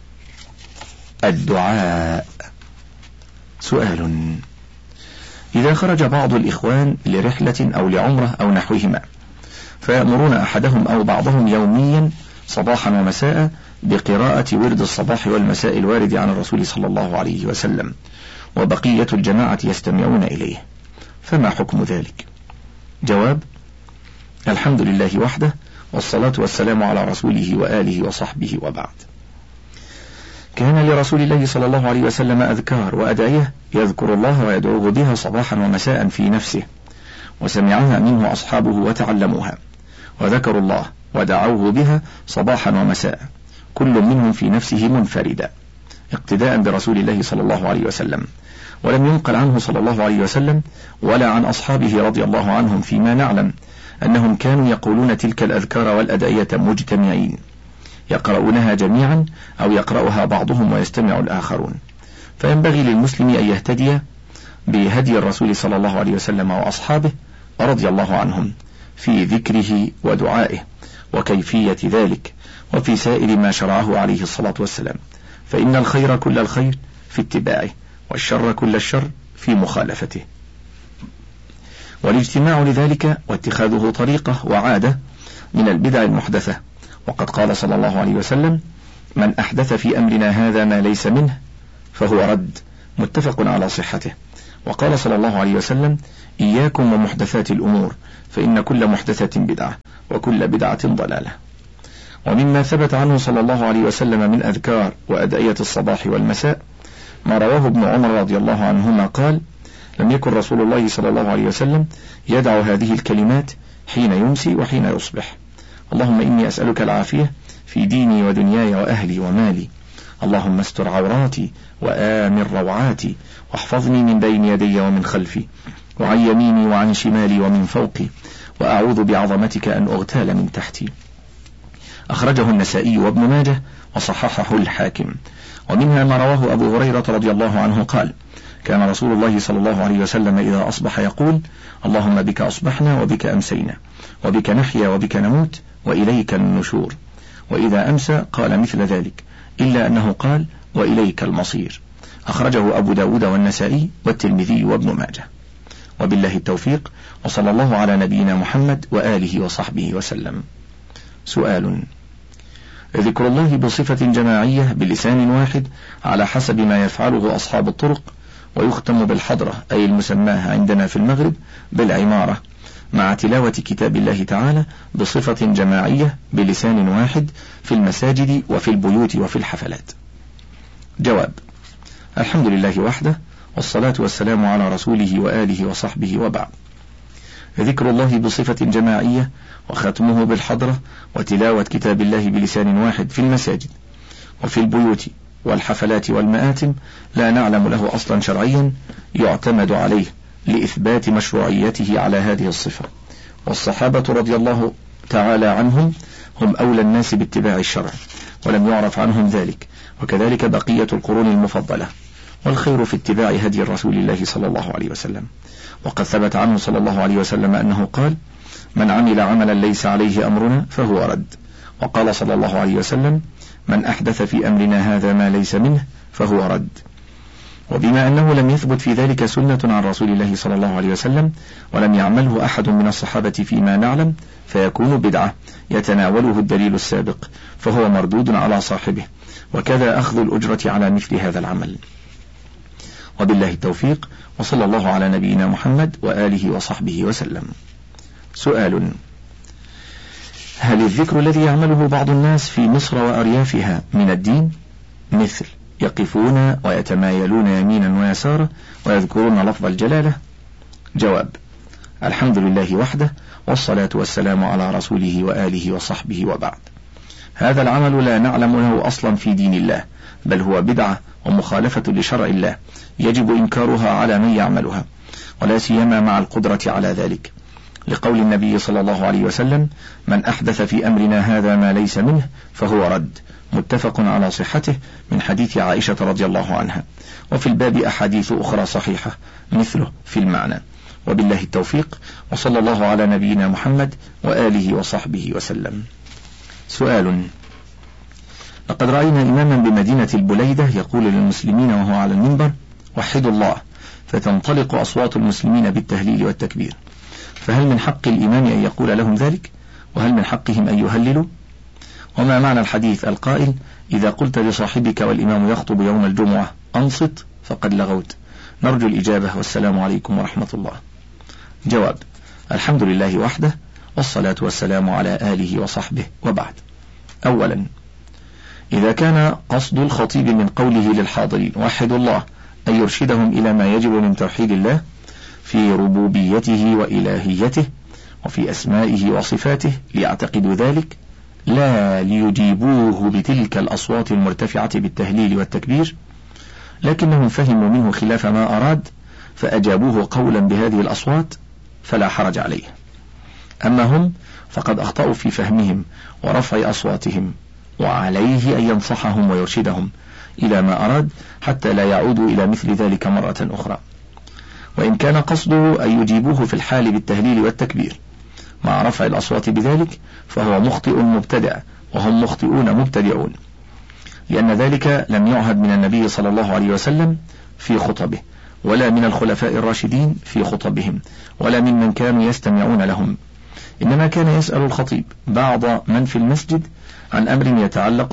الدعاء. سؤال: إذا خرج بعض الإخوان لرحلة أو لعمرة أو نحوهما فيأمرون أحدهم أو بعضهم يوميا صباحا ومساء بقراءة ورد الصباح والمساء الوارد عن الرسول صلى الله عليه وسلم، وبقية الجماعة يستمعون إليه، فما حكم ذلك؟ جواب: الحمد لله وحده، والصلاة والسلام على رسوله وآله وصحبه، وبعد. كان لرسول الله صلى الله عليه وسلم أذكار وأدعية يذكر الله ويدعوه بها صباحا ومساء في نفسه، وسمعها منه أصحابه وتعلموها، وذكروا الله ودعوه بها صباحا ومساء، كل منهم في نفسه منفردا، اقتداء برسول الله صلى الله عليه وسلم. ولم ينقل عنه صلى الله عليه وسلم ولا عن أصحابه رضي الله عنهم فيما نعلم أنهم كانوا يقولون تلك الأذكار والأدعية مجتمعين، يقرؤونها جميعا أو يقرأها بعضهم ويستمع الآخرون. فينبغي للمسلم أن يهتدي بهدي الرسول صلى الله عليه وسلم وأصحابه رضي الله عنهم في ذكره ودعائه وكيفية ذلك، وفي سائر ما شرعه عليه الصلاة والسلام، فإن الخير كل الخير في اتباعه، والشر كل الشر في مخالفته. والاجتماع لذلك واتخاذه طريقة وعادة من البدع المحدثة، وقد قال صلى الله عليه وسلم: من أحدث في أمرنا هذا ما ليس منه فهو رد متفق على صحته. وقال صلى الله عليه وسلم: إياكم ومحدثات الأمور فإن كل محدثة بدعة وكل بدعة ضلالة. ومما ثبت عنه صلى الله عليه وسلم من أذكار وأدعية الصباح والمساء ما رواه ابن عمر رضي الله عنهما قال: لم يكن رسول الله صلى الله عليه وسلم يدع هذه الكلمات حين يمسي وحين يصبح: اللهم إني أسألك العافية في ديني ودنياي وأهلي ومالي، اللهم استر عوراتي وآمن روعاتي، واحفظني من بين يدي ومن خلفي وعن يميني وعن شمالي ومن فوقي، وأعوذ بعظمتك أن أغتال من تحتي. أخرجه النسائي وابن ماجه وصححه الحاكم. ومنها ما رواه أبو هريرة رضي الله عنه قال: كان رسول الله صلى الله عليه وسلم إذا أصبح يقول: اللهم بك أصبحنا وبك أمسينا وبك نحيا وبك نموت وإليك النشور. وإذا أمسى قال مثل ذلك، إلا أنه قال: وإليك المصير. أخرجه أبو داود والنسائي والترمذي وابن ماجه. وبالله التوفيق، وصلى الله على نبينا محمد وآله وصحبه وسلم. سؤال: ذكر الله بصفة جماعية بلسان واحد على حسب ما يفعله أصحاب الطرق، ويختم بالحضرة أي المسماة عندنا في المغرب بالعمارة، مع تلاوة كتاب الله تعالى بصفة جماعية بلسان واحد في المساجد وفي البيوت وفي الحفلات. جواب: الحمد لله وحده، والصلاة والسلام على رسوله وآله وصحبه، وبعد. ذكر الله بصفة جماعية وختمه بالحضرة وتلاوة كتاب الله بلسان واحد في المساجد وفي البيوت والحفلات والمآتم لا نعلم له أصلا شرعيا يعتمد عليه لإثبات مشروعيته على هذه الصفة، والصحابة رضي الله تعالى عنهم هم أولى الناس باتباع الشرع، ولم يعرف عنهم ذلك، وكذلك بقية القرون المفضلة، والخير في اتباع هدي الرسول الله صلى الله عليه وسلم. وقد ثبت عنه صلى الله عليه وسلم أنه قال: من عمل عملا ليس عليه أمرنا فهو رد. وقال صلى الله عليه وسلم: من أحدث في أمرنا هذا ما ليس منه فهو رد. وبما أنه لم يثبت في ذلك سنة عن رسول الله صلى الله عليه وسلم، ولم يعمله أحد من الصحابة فيما نعلم، فيكون بدعة يتناوله الدليل السابق، فهو مردود على صاحبه، وكذا أخذ الأجرة على مثل هذا العمل. وبالله التوفيق، وصلى الله على نبينا محمد وآله وصحبه وسلم. سؤال: هل الذكر الذي يعمله بعض الناس في مصر وأريافها من الدين، مثل يقفون ويتمايلون يمينا ويسارا ويذكرون لفظ الجلالة؟ جواب: الحمد لله وحده، والصلاة والسلام على رسوله وآله وصحبه، وبعد. هذا العمل لا نعلم له أصلا في دين الله، بل هو بدعة ومخالفة لشرع الله يجب إنكارها على من يعملها، ولا سيما مع القدرة على ذلك، لقول النبي صلى الله عليه وسلم: من أحدث في أمرنا هذا ما ليس منه فهو رد، متفق على صحته من حديث عائشة رضي الله عنها، وفي الباب أحاديث أخرى صحيحة مثله في المعنى. وبالله التوفيق، وصلى الله على نبينا محمد وآله وصحبه وسلم. سؤال: لقد رأينا إماما بمدينة البليدة يقول للمسلمين وهو على المنبر: وحدوا الله، فتنطلق أصوات المسلمين بالتهليل والتكبير، فهل من حق الإمام أن يقول لهم ذلك؟ وهل من حقهم أن يهللوا؟ وما معنى الحديث القائل: إذا قلت لصاحبك والإمام يخطب يوم الجمعة أنصت فقد لغوت؟ نرجو الإجابة، والسلام عليكم ورحمة الله. جواب: الحمد لله وحده، والصلاة والسلام على آله وصحبه، وبعد. أولا، إذا كان قصد الخطيب من قوله للحاضرين وحدوا الله أن يرشدهم إلى ما يجب من توحيد الله في ربوبيته وإلهيته وفي أسمائه وصفاته ليعتقدوا ذلك، لا ليجيبوه بتلك الأصوات المرتفعة بالتهليل والتكبير، لكنهم فهموا منه خلاف ما أراد فأجابوه قولا بهذه الأصوات، فلا حرج عليه. أما هم فقد أخطأوا في فهمهم ورفع أصواتهم، وعليه أن ينصحهم ويرشدهم إلى ما أراد حتى لا يعودوا إلى مثل ذلك مرة أخرى. وإن كان قصده أن يجيبوه في الحال بالتهليل والتكبير مع رفع الأصوات بذلك، فهو مخطئ مبتدع، وهم مخطئون مبتدعون، لأن ذلك لم يعهد من النبي صلى الله عليه وسلم في خطبه، ولا من الخلفاء الراشدين في خطبهم، ولا ممن كانوا يستمعون لهم. إنما كان يسأل الخطيب بعض من في المسجد عن أمر يتعلق به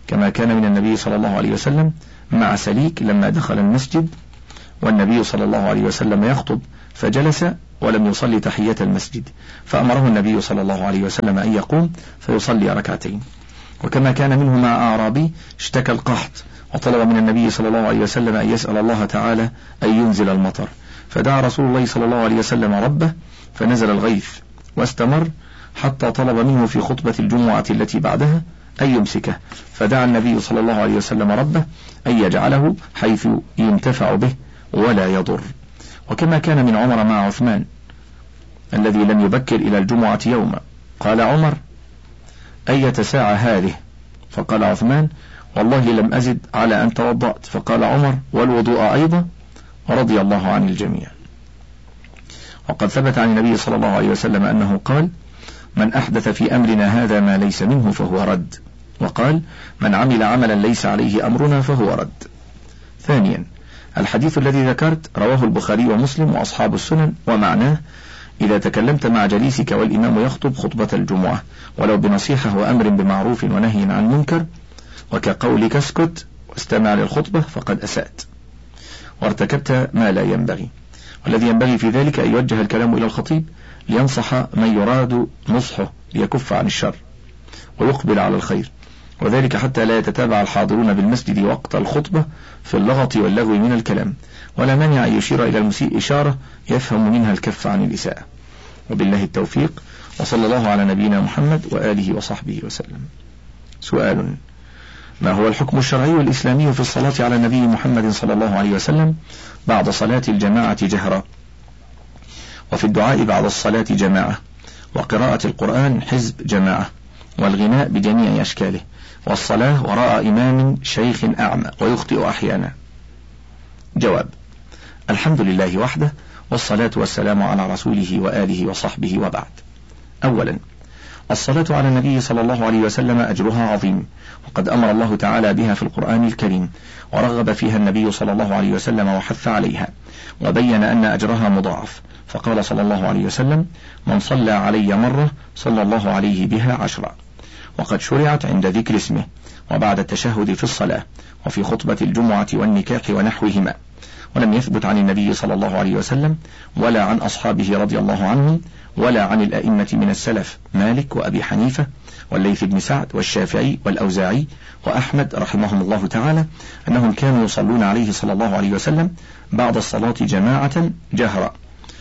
كما كان من النبي صلى الله عليه وسلم مع سليك لما دخل المسجد والنبي صلى الله عليه وسلم يخطب فجلس ولم يصلي تحية المسجد، فأمره النبي صلى الله عليه وسلم أن يقوم فيصلي ركعتين. وكما كان منه مع أعرابي اشتكى القحط وطلب من النبي صلى الله عليه وسلم أن يسأل الله تعالى أن ينزل المطر، فدعا رسول الله صلى الله عليه وسلم ربه فنزل الغيث واستمر حتى طلب منه في خطبة الجمعة التي بعدها أن يمسكه، فدعا النبي صلى الله عليه وسلم ربه أن يجعله حيث ينتفع به ولا يضر. وكما كان من عمر مع عثمان الذي لم يبكر إلى الجمعة يوما، قال عمر: أية ساعة هذه؟ فقال عثمان: والله لم أزد على أن توضأت. فقال عمر: والوضوء أيضا؟ رضي الله عن الجميع. وقد ثبت عن النبي صلى الله عليه وسلم أنه قال: من أحدث في أمرنا هذا ما ليس منه فهو رد. وقال: من عمل عملا ليس عليه أمرنا فهو رد. ثانيا، الحديث الذي ذكرت رواه البخاري ومسلم وأصحاب السنن، ومعناه: إذا تكلمت مع جليسك والإمام يخطب خطبة الجمعة ولو بنصيحة وأمر بمعروف ونهي عن منكر وكقولك اسكت واستمع للخطبة فقد أسأت وارتكبت ما لا ينبغي. والذي ينبغي في ذلك أن يوجه الكلام إلى الخطيب لينصح من يراد نصحه ليكف عن الشر ويقبل على الخير، وذلك حتى لا يتتابع الحاضرون بالمسجد وقت الخطبة في اللغط واللغو من الكلام، ولا مانع أن يشير إلى المسيء إشارة يفهم منها الكف عن الإساءة. وبالله التوفيق، وصلى الله على نبينا محمد وآله وصحبه وسلم. سؤال: ما هو الحكم الشرعي الإسلامي في الصلاة على النبي محمد صلى الله عليه وسلم بعد صلاة الجماعة جهرا، وفي الدعاء بعد الصلاة جماعة، وقراءة القرآن حزب جماعة، والغناء بجميع أشكاله، والصلاة وراء إمام شيخ أعمى ويخطئ أحيانا؟ جواب: الحمد لله وحده، والصلاة والسلام على رسوله وآله وصحبه، وبعد. أولا، الصلاة على النبي صلى الله عليه وسلم أجرها عظيم، وقد أمر الله تعالى بها في القرآن الكريم، ورغب فيها النبي صلى الله عليه وسلم وحث عليها، وبين أن أجرها مضاعف، فقال صلى الله عليه وسلم: من صلى علي مرة صلى الله عليه بها عشرا. وقد شرعت عند ذكر اسمه، وبعد التشهد في الصلاة، وفي خطبة الجمعة والنكاح ونحوهما. ولم يثبت عن النبي صلى الله عليه وسلم ولا عن أصحابه رضي الله عنهم ولا عن الأئمة من السلف مالك وأبي حنيفة والليث بن سعد والشافعي والأوزاعي وأحمد رحمهم الله تعالى أنهم كانوا يصلون عليه صلى الله عليه وسلم بعد الصلاة جماعة جهرا.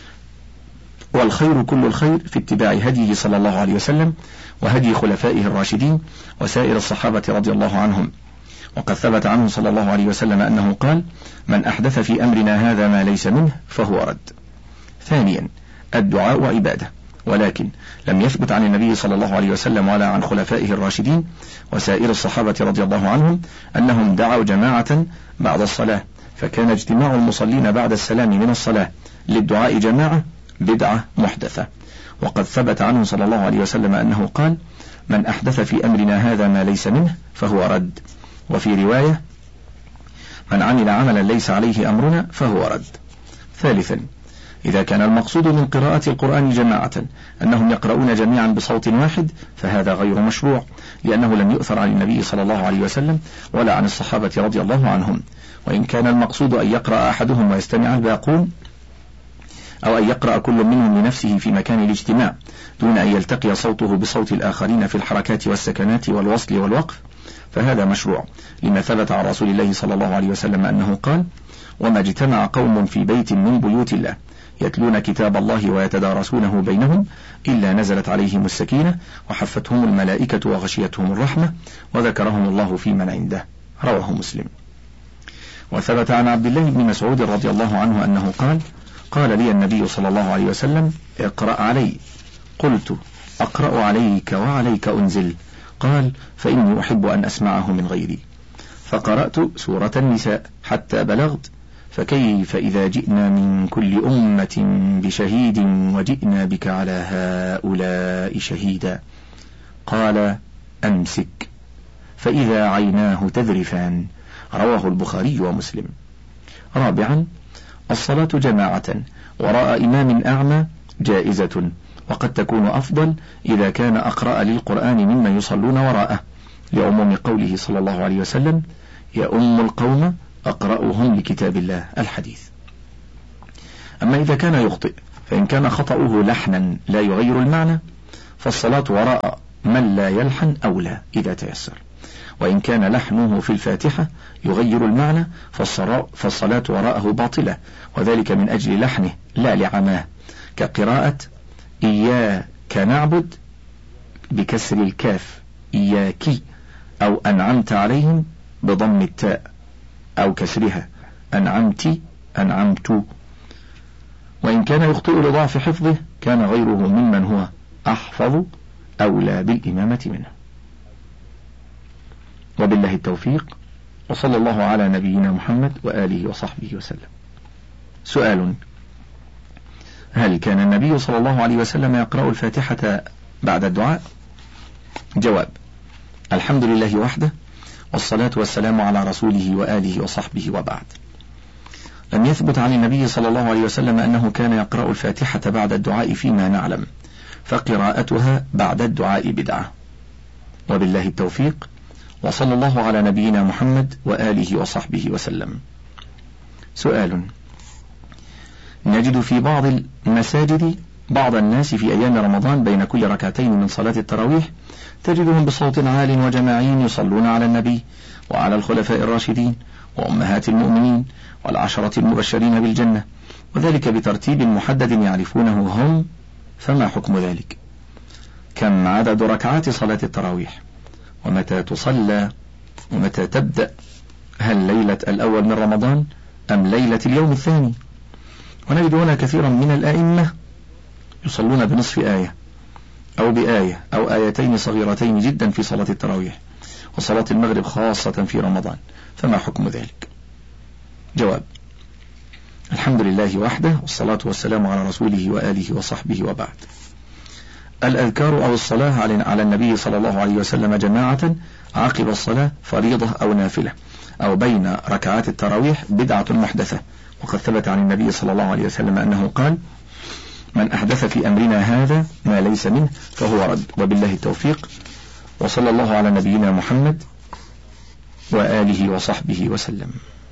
والخير كل الخير في اتباع هديه صلى الله عليه وسلم وهدي خلفائه الراشدين وسائر الصحابة رضي الله عنهم. وقد ثبت عنه صلى الله عليه وسلم أنه قال: من أحدث في أمرنا هذا ما ليس منه فهو رد. ثانيا، الدعاء عبادة، ولكن لم يثبت عن النبي صلى الله عليه وسلم ولا عن خلفائه الراشدين وسائر الصحابة رضي الله عنهم أنهم دعوا جماعة بعد الصلاة، فكان اجتماع المصلين بعد السلام من الصلاة للدعاء جماعة بدعة محدثة. وقد ثبت عنه صلى الله عليه وسلم أنه قال: من أحدث في أمرنا هذا ما ليس منه فهو رد. وفي رواية: من عمل عملا ليس عليه أمرنا فهو رد. ثالثا، إذا كان المقصود من قراءة القرآن جماعة أنهم يقرؤون جميعا بصوت واحد فهذا غير مشروع، لأنه لم يؤثر عن النبي صلى الله عليه وسلم ولا عن الصحابة رضي الله عنهم. وإن كان المقصود أن يقرأ أحدهم ويستمع الباقون، أو أن يقرأ كل منهم لنفسه في مكان الاجتماع دون أن يلتقي صوته بصوت الآخرين في الحركات والسكنات والوصل والوقف، فهذا مشروع، لما ثبت عن رسول الله صلى الله عليه وسلم أنه قال: وما اجتمع قوم في بيت من بيوت الله يتلون كتاب الله ويتدارسونه بينهم إلا نزلت عليهم السكينة وحفتهم الملائكة وغشيتهم الرحمة وذكرهم الله في من عنده. رواه مسلم. وثبت عن عبد الله بن مسعود رضي الله عنه أنه قال: قال لي النبي صلى الله عليه وسلم: اقرأ علي. قلت: أقرأ عليك وعليك أنزل؟ قال: فإني أحب أن أسمعه من غيري. فقرأت سورة النساء حتى بلغت: فكيف إذا جئنا من كل أمة بشهيد وجئنا بك على هؤلاء شهيدا. قال: أمسك، فإذا عيناه تذرفان. رواه البخاري ومسلم. رابعا، الصلاة جماعة وراء إمام أعمى جائزة، وقد تكون أفضل إذا كان أقرأ للقرآن مما يصلون وراءه، لعموم قوله صلى الله عليه وسلم: يؤم القوم أقرأهم لكتاب الله، الحديث. أما إذا كان يخطئ، فإن كان خطأه لحنا لا يغير المعنى فالصلاة وراء من لا يلحن أولى إذا تيسر، وإن كان لحنه في الفاتحة يغير المعنى فالصلاة وراءه باطلة، وذلك من أجل لحنه لا لعماه، كقراءة إياك نعبد بكسر الكاف إياك، أو أنعمت عليهم بضم التاء، أو كسرها أنعمت أنعمت. وإن كان يخطئ لضعف حفظه كان غيره ممن هو أحفظ أولى بالإمامة منه. وبالله التوفيق، وصلى الله على نبينا محمد وآله وصحبه وسلم. سؤال: هل كان النبي صلى الله عليه وسلم يقرأ الفاتحة بعد الدعاء؟ جواب: الحمد لله وحده، والصلاة والسلام على رسوله وآله وصحبه وبعد. لم يثبت عن النبي صلى الله عليه وسلم أنه كان يقرأ الفاتحة بعد الدعاء فيما نعلم، فقراءتها بعد الدعاء بدعة. وبالله التوفيق، وصلى الله على نبينا محمد وآله وصحبه وسلم. سؤال: نجد في بعض المساجد بعض الناس في أيام رمضان بين كل ركعتين من صلاة التراويح تجدهم بصوت عال وجماعي يصلون على النبي وعلى الخلفاء الراشدين وأمهات المؤمنين والعشرة المبشرين بالجنة، وذلك بترتيب محدد يعرفونه هم، فما حكم ذلك؟ كم عدد ركعات صلاة التراويح؟ ومتى تصلى؟ ومتى تبدأ؟ هل ليلة الأول من رمضان أم ليلة اليوم الثاني؟ ونجد هنا كثيرا من الآئمة يصلون بنصف آية أو بآية أو آيتين صغيرتين جدا في صلاة التراويح وصلاة المغرب خاصة في رمضان، فما حكم ذلك؟ جواب: الحمد لله وحده، والصلاة والسلام على رسوله وآله وصحبه وبعد. الأذكار أو الصلاة على النبي صلى الله عليه وسلم جماعة عقب الصلاة فريضة أو نافلة أو بين ركعات التراويح بدعة محدثة، وقد ثبت عن النبي صلى الله عليه وسلم أنه قال: من أحدث في أمرنا هذا ما ليس منه فهو رد. وبالله التوفيق، وصلى الله على نبينا محمد وآله وصحبه وسلم.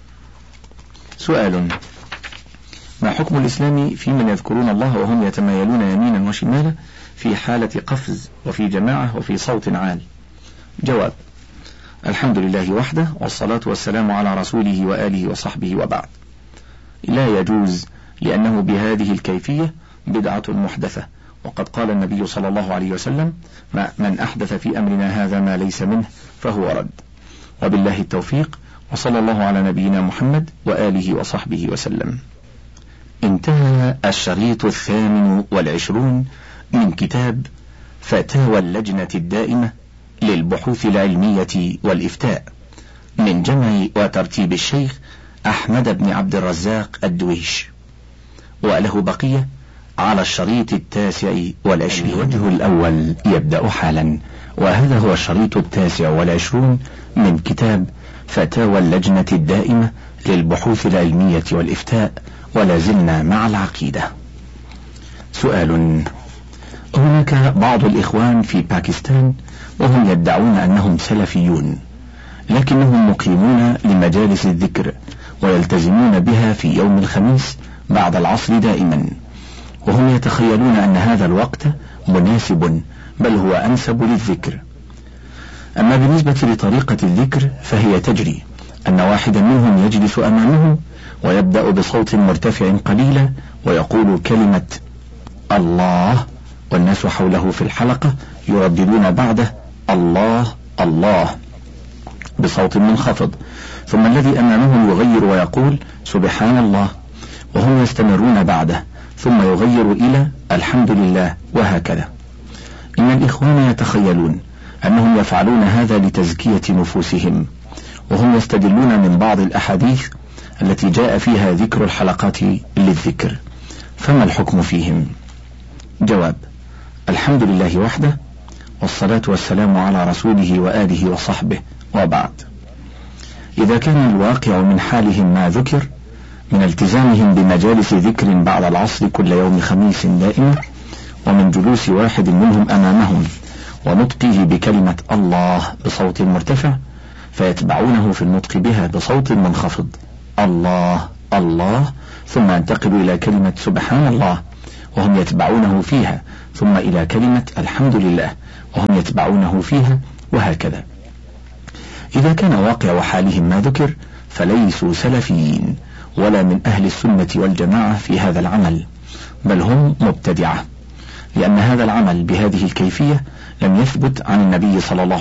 سؤال: ما حكم الإسلام في من يذكرون الله وهم يتمايلون يمينا وشمالا في حالة قفز وفي جماعة وفي صوت عال؟ جواب: الحمد لله وحده، والصلاة والسلام على رسوله وآله وصحبه وبعد. لا يجوز، لأنه بهذه الكيفية بدعة محدثة، وقد قال النبي صلى الله عليه وسلم: من أحدث في أمرنا هذا ما ليس منه فهو رد. وبالله التوفيق، وصلى الله على نبينا محمد وآله وصحبه وسلم. انتهى الشريط الثامن والعشرون من كتاب فتاوى اللجنة الدائمة للبحوث العلمية والإفتاء من جمع وترتيب الشيخ أحمد بن عبد الرزاق الدويش، وله بقية على الشريط التاسع والعشرين. الوجه الأول يبدأ حالا، وهذا هو الشريط التاسع والعشرون من كتاب فتاوى اللجنة الدائمة للبحوث العلمية والإفتاء، ولا زلنا مع العقيدة. سؤال: هناك بعض الإخوان في باكستان وهم يدعون أنهم سلفيون، لكنهم مقيمون لمجالس الذكر ويلتزمون بها في يوم الخميس بعد العصر دائما، وهم يتخيلون أن هذا الوقت مناسب بل هو أنسب للذكر. أما بالنسبة لطريقة الذكر فهي تجري أن واحدا منهم يجلس أمامهم ويبدأ بصوت مرتفع قليلا ويقول كلمة الله، والناس حوله في الحلقة يرددون بعده الله الله بصوت منخفض، ثم الذي أمامهم يغير ويقول سبحان الله، وهم يستمرون بعده، ثم يغير إلى الحمد لله، وهكذا. إن الإخوان يتخيلون أنهم يفعلون هذا لتزكية نفوسهم، وهم يستدلون من بعض الأحاديث التي جاء فيها ذكر الحلقات للذكر، فما الحكم فيهم؟ جواب: الحمد لله وحده، والصلاة والسلام على رسوله وآله وصحبه وبعد. إذا كان الواقع من حالهم ما ذكر من التزامهم بمجالس ذكر بعد العصر كل يوم خميس دائما، ومن جلوس واحد منهم أمامهم ونطقه بكلمة الله بصوت مرتفع، فيتبعونه في النطق بها بصوت منخفض الله الله، ثم ينتقل إلى كلمة سبحان الله وهم يتبعونه فيها، ثم إلى كلمة الحمد لله وهم يتبعونه فيها، وهكذا. إذا كان واقع حالهم ما ذكر فليسوا سلفيين ولا من أهل السنة والجماعة في هذا العمل، بل هم مبتدعة، لأن هذا العمل بهذه الكيفية لم يثبت عن النبي صلى الله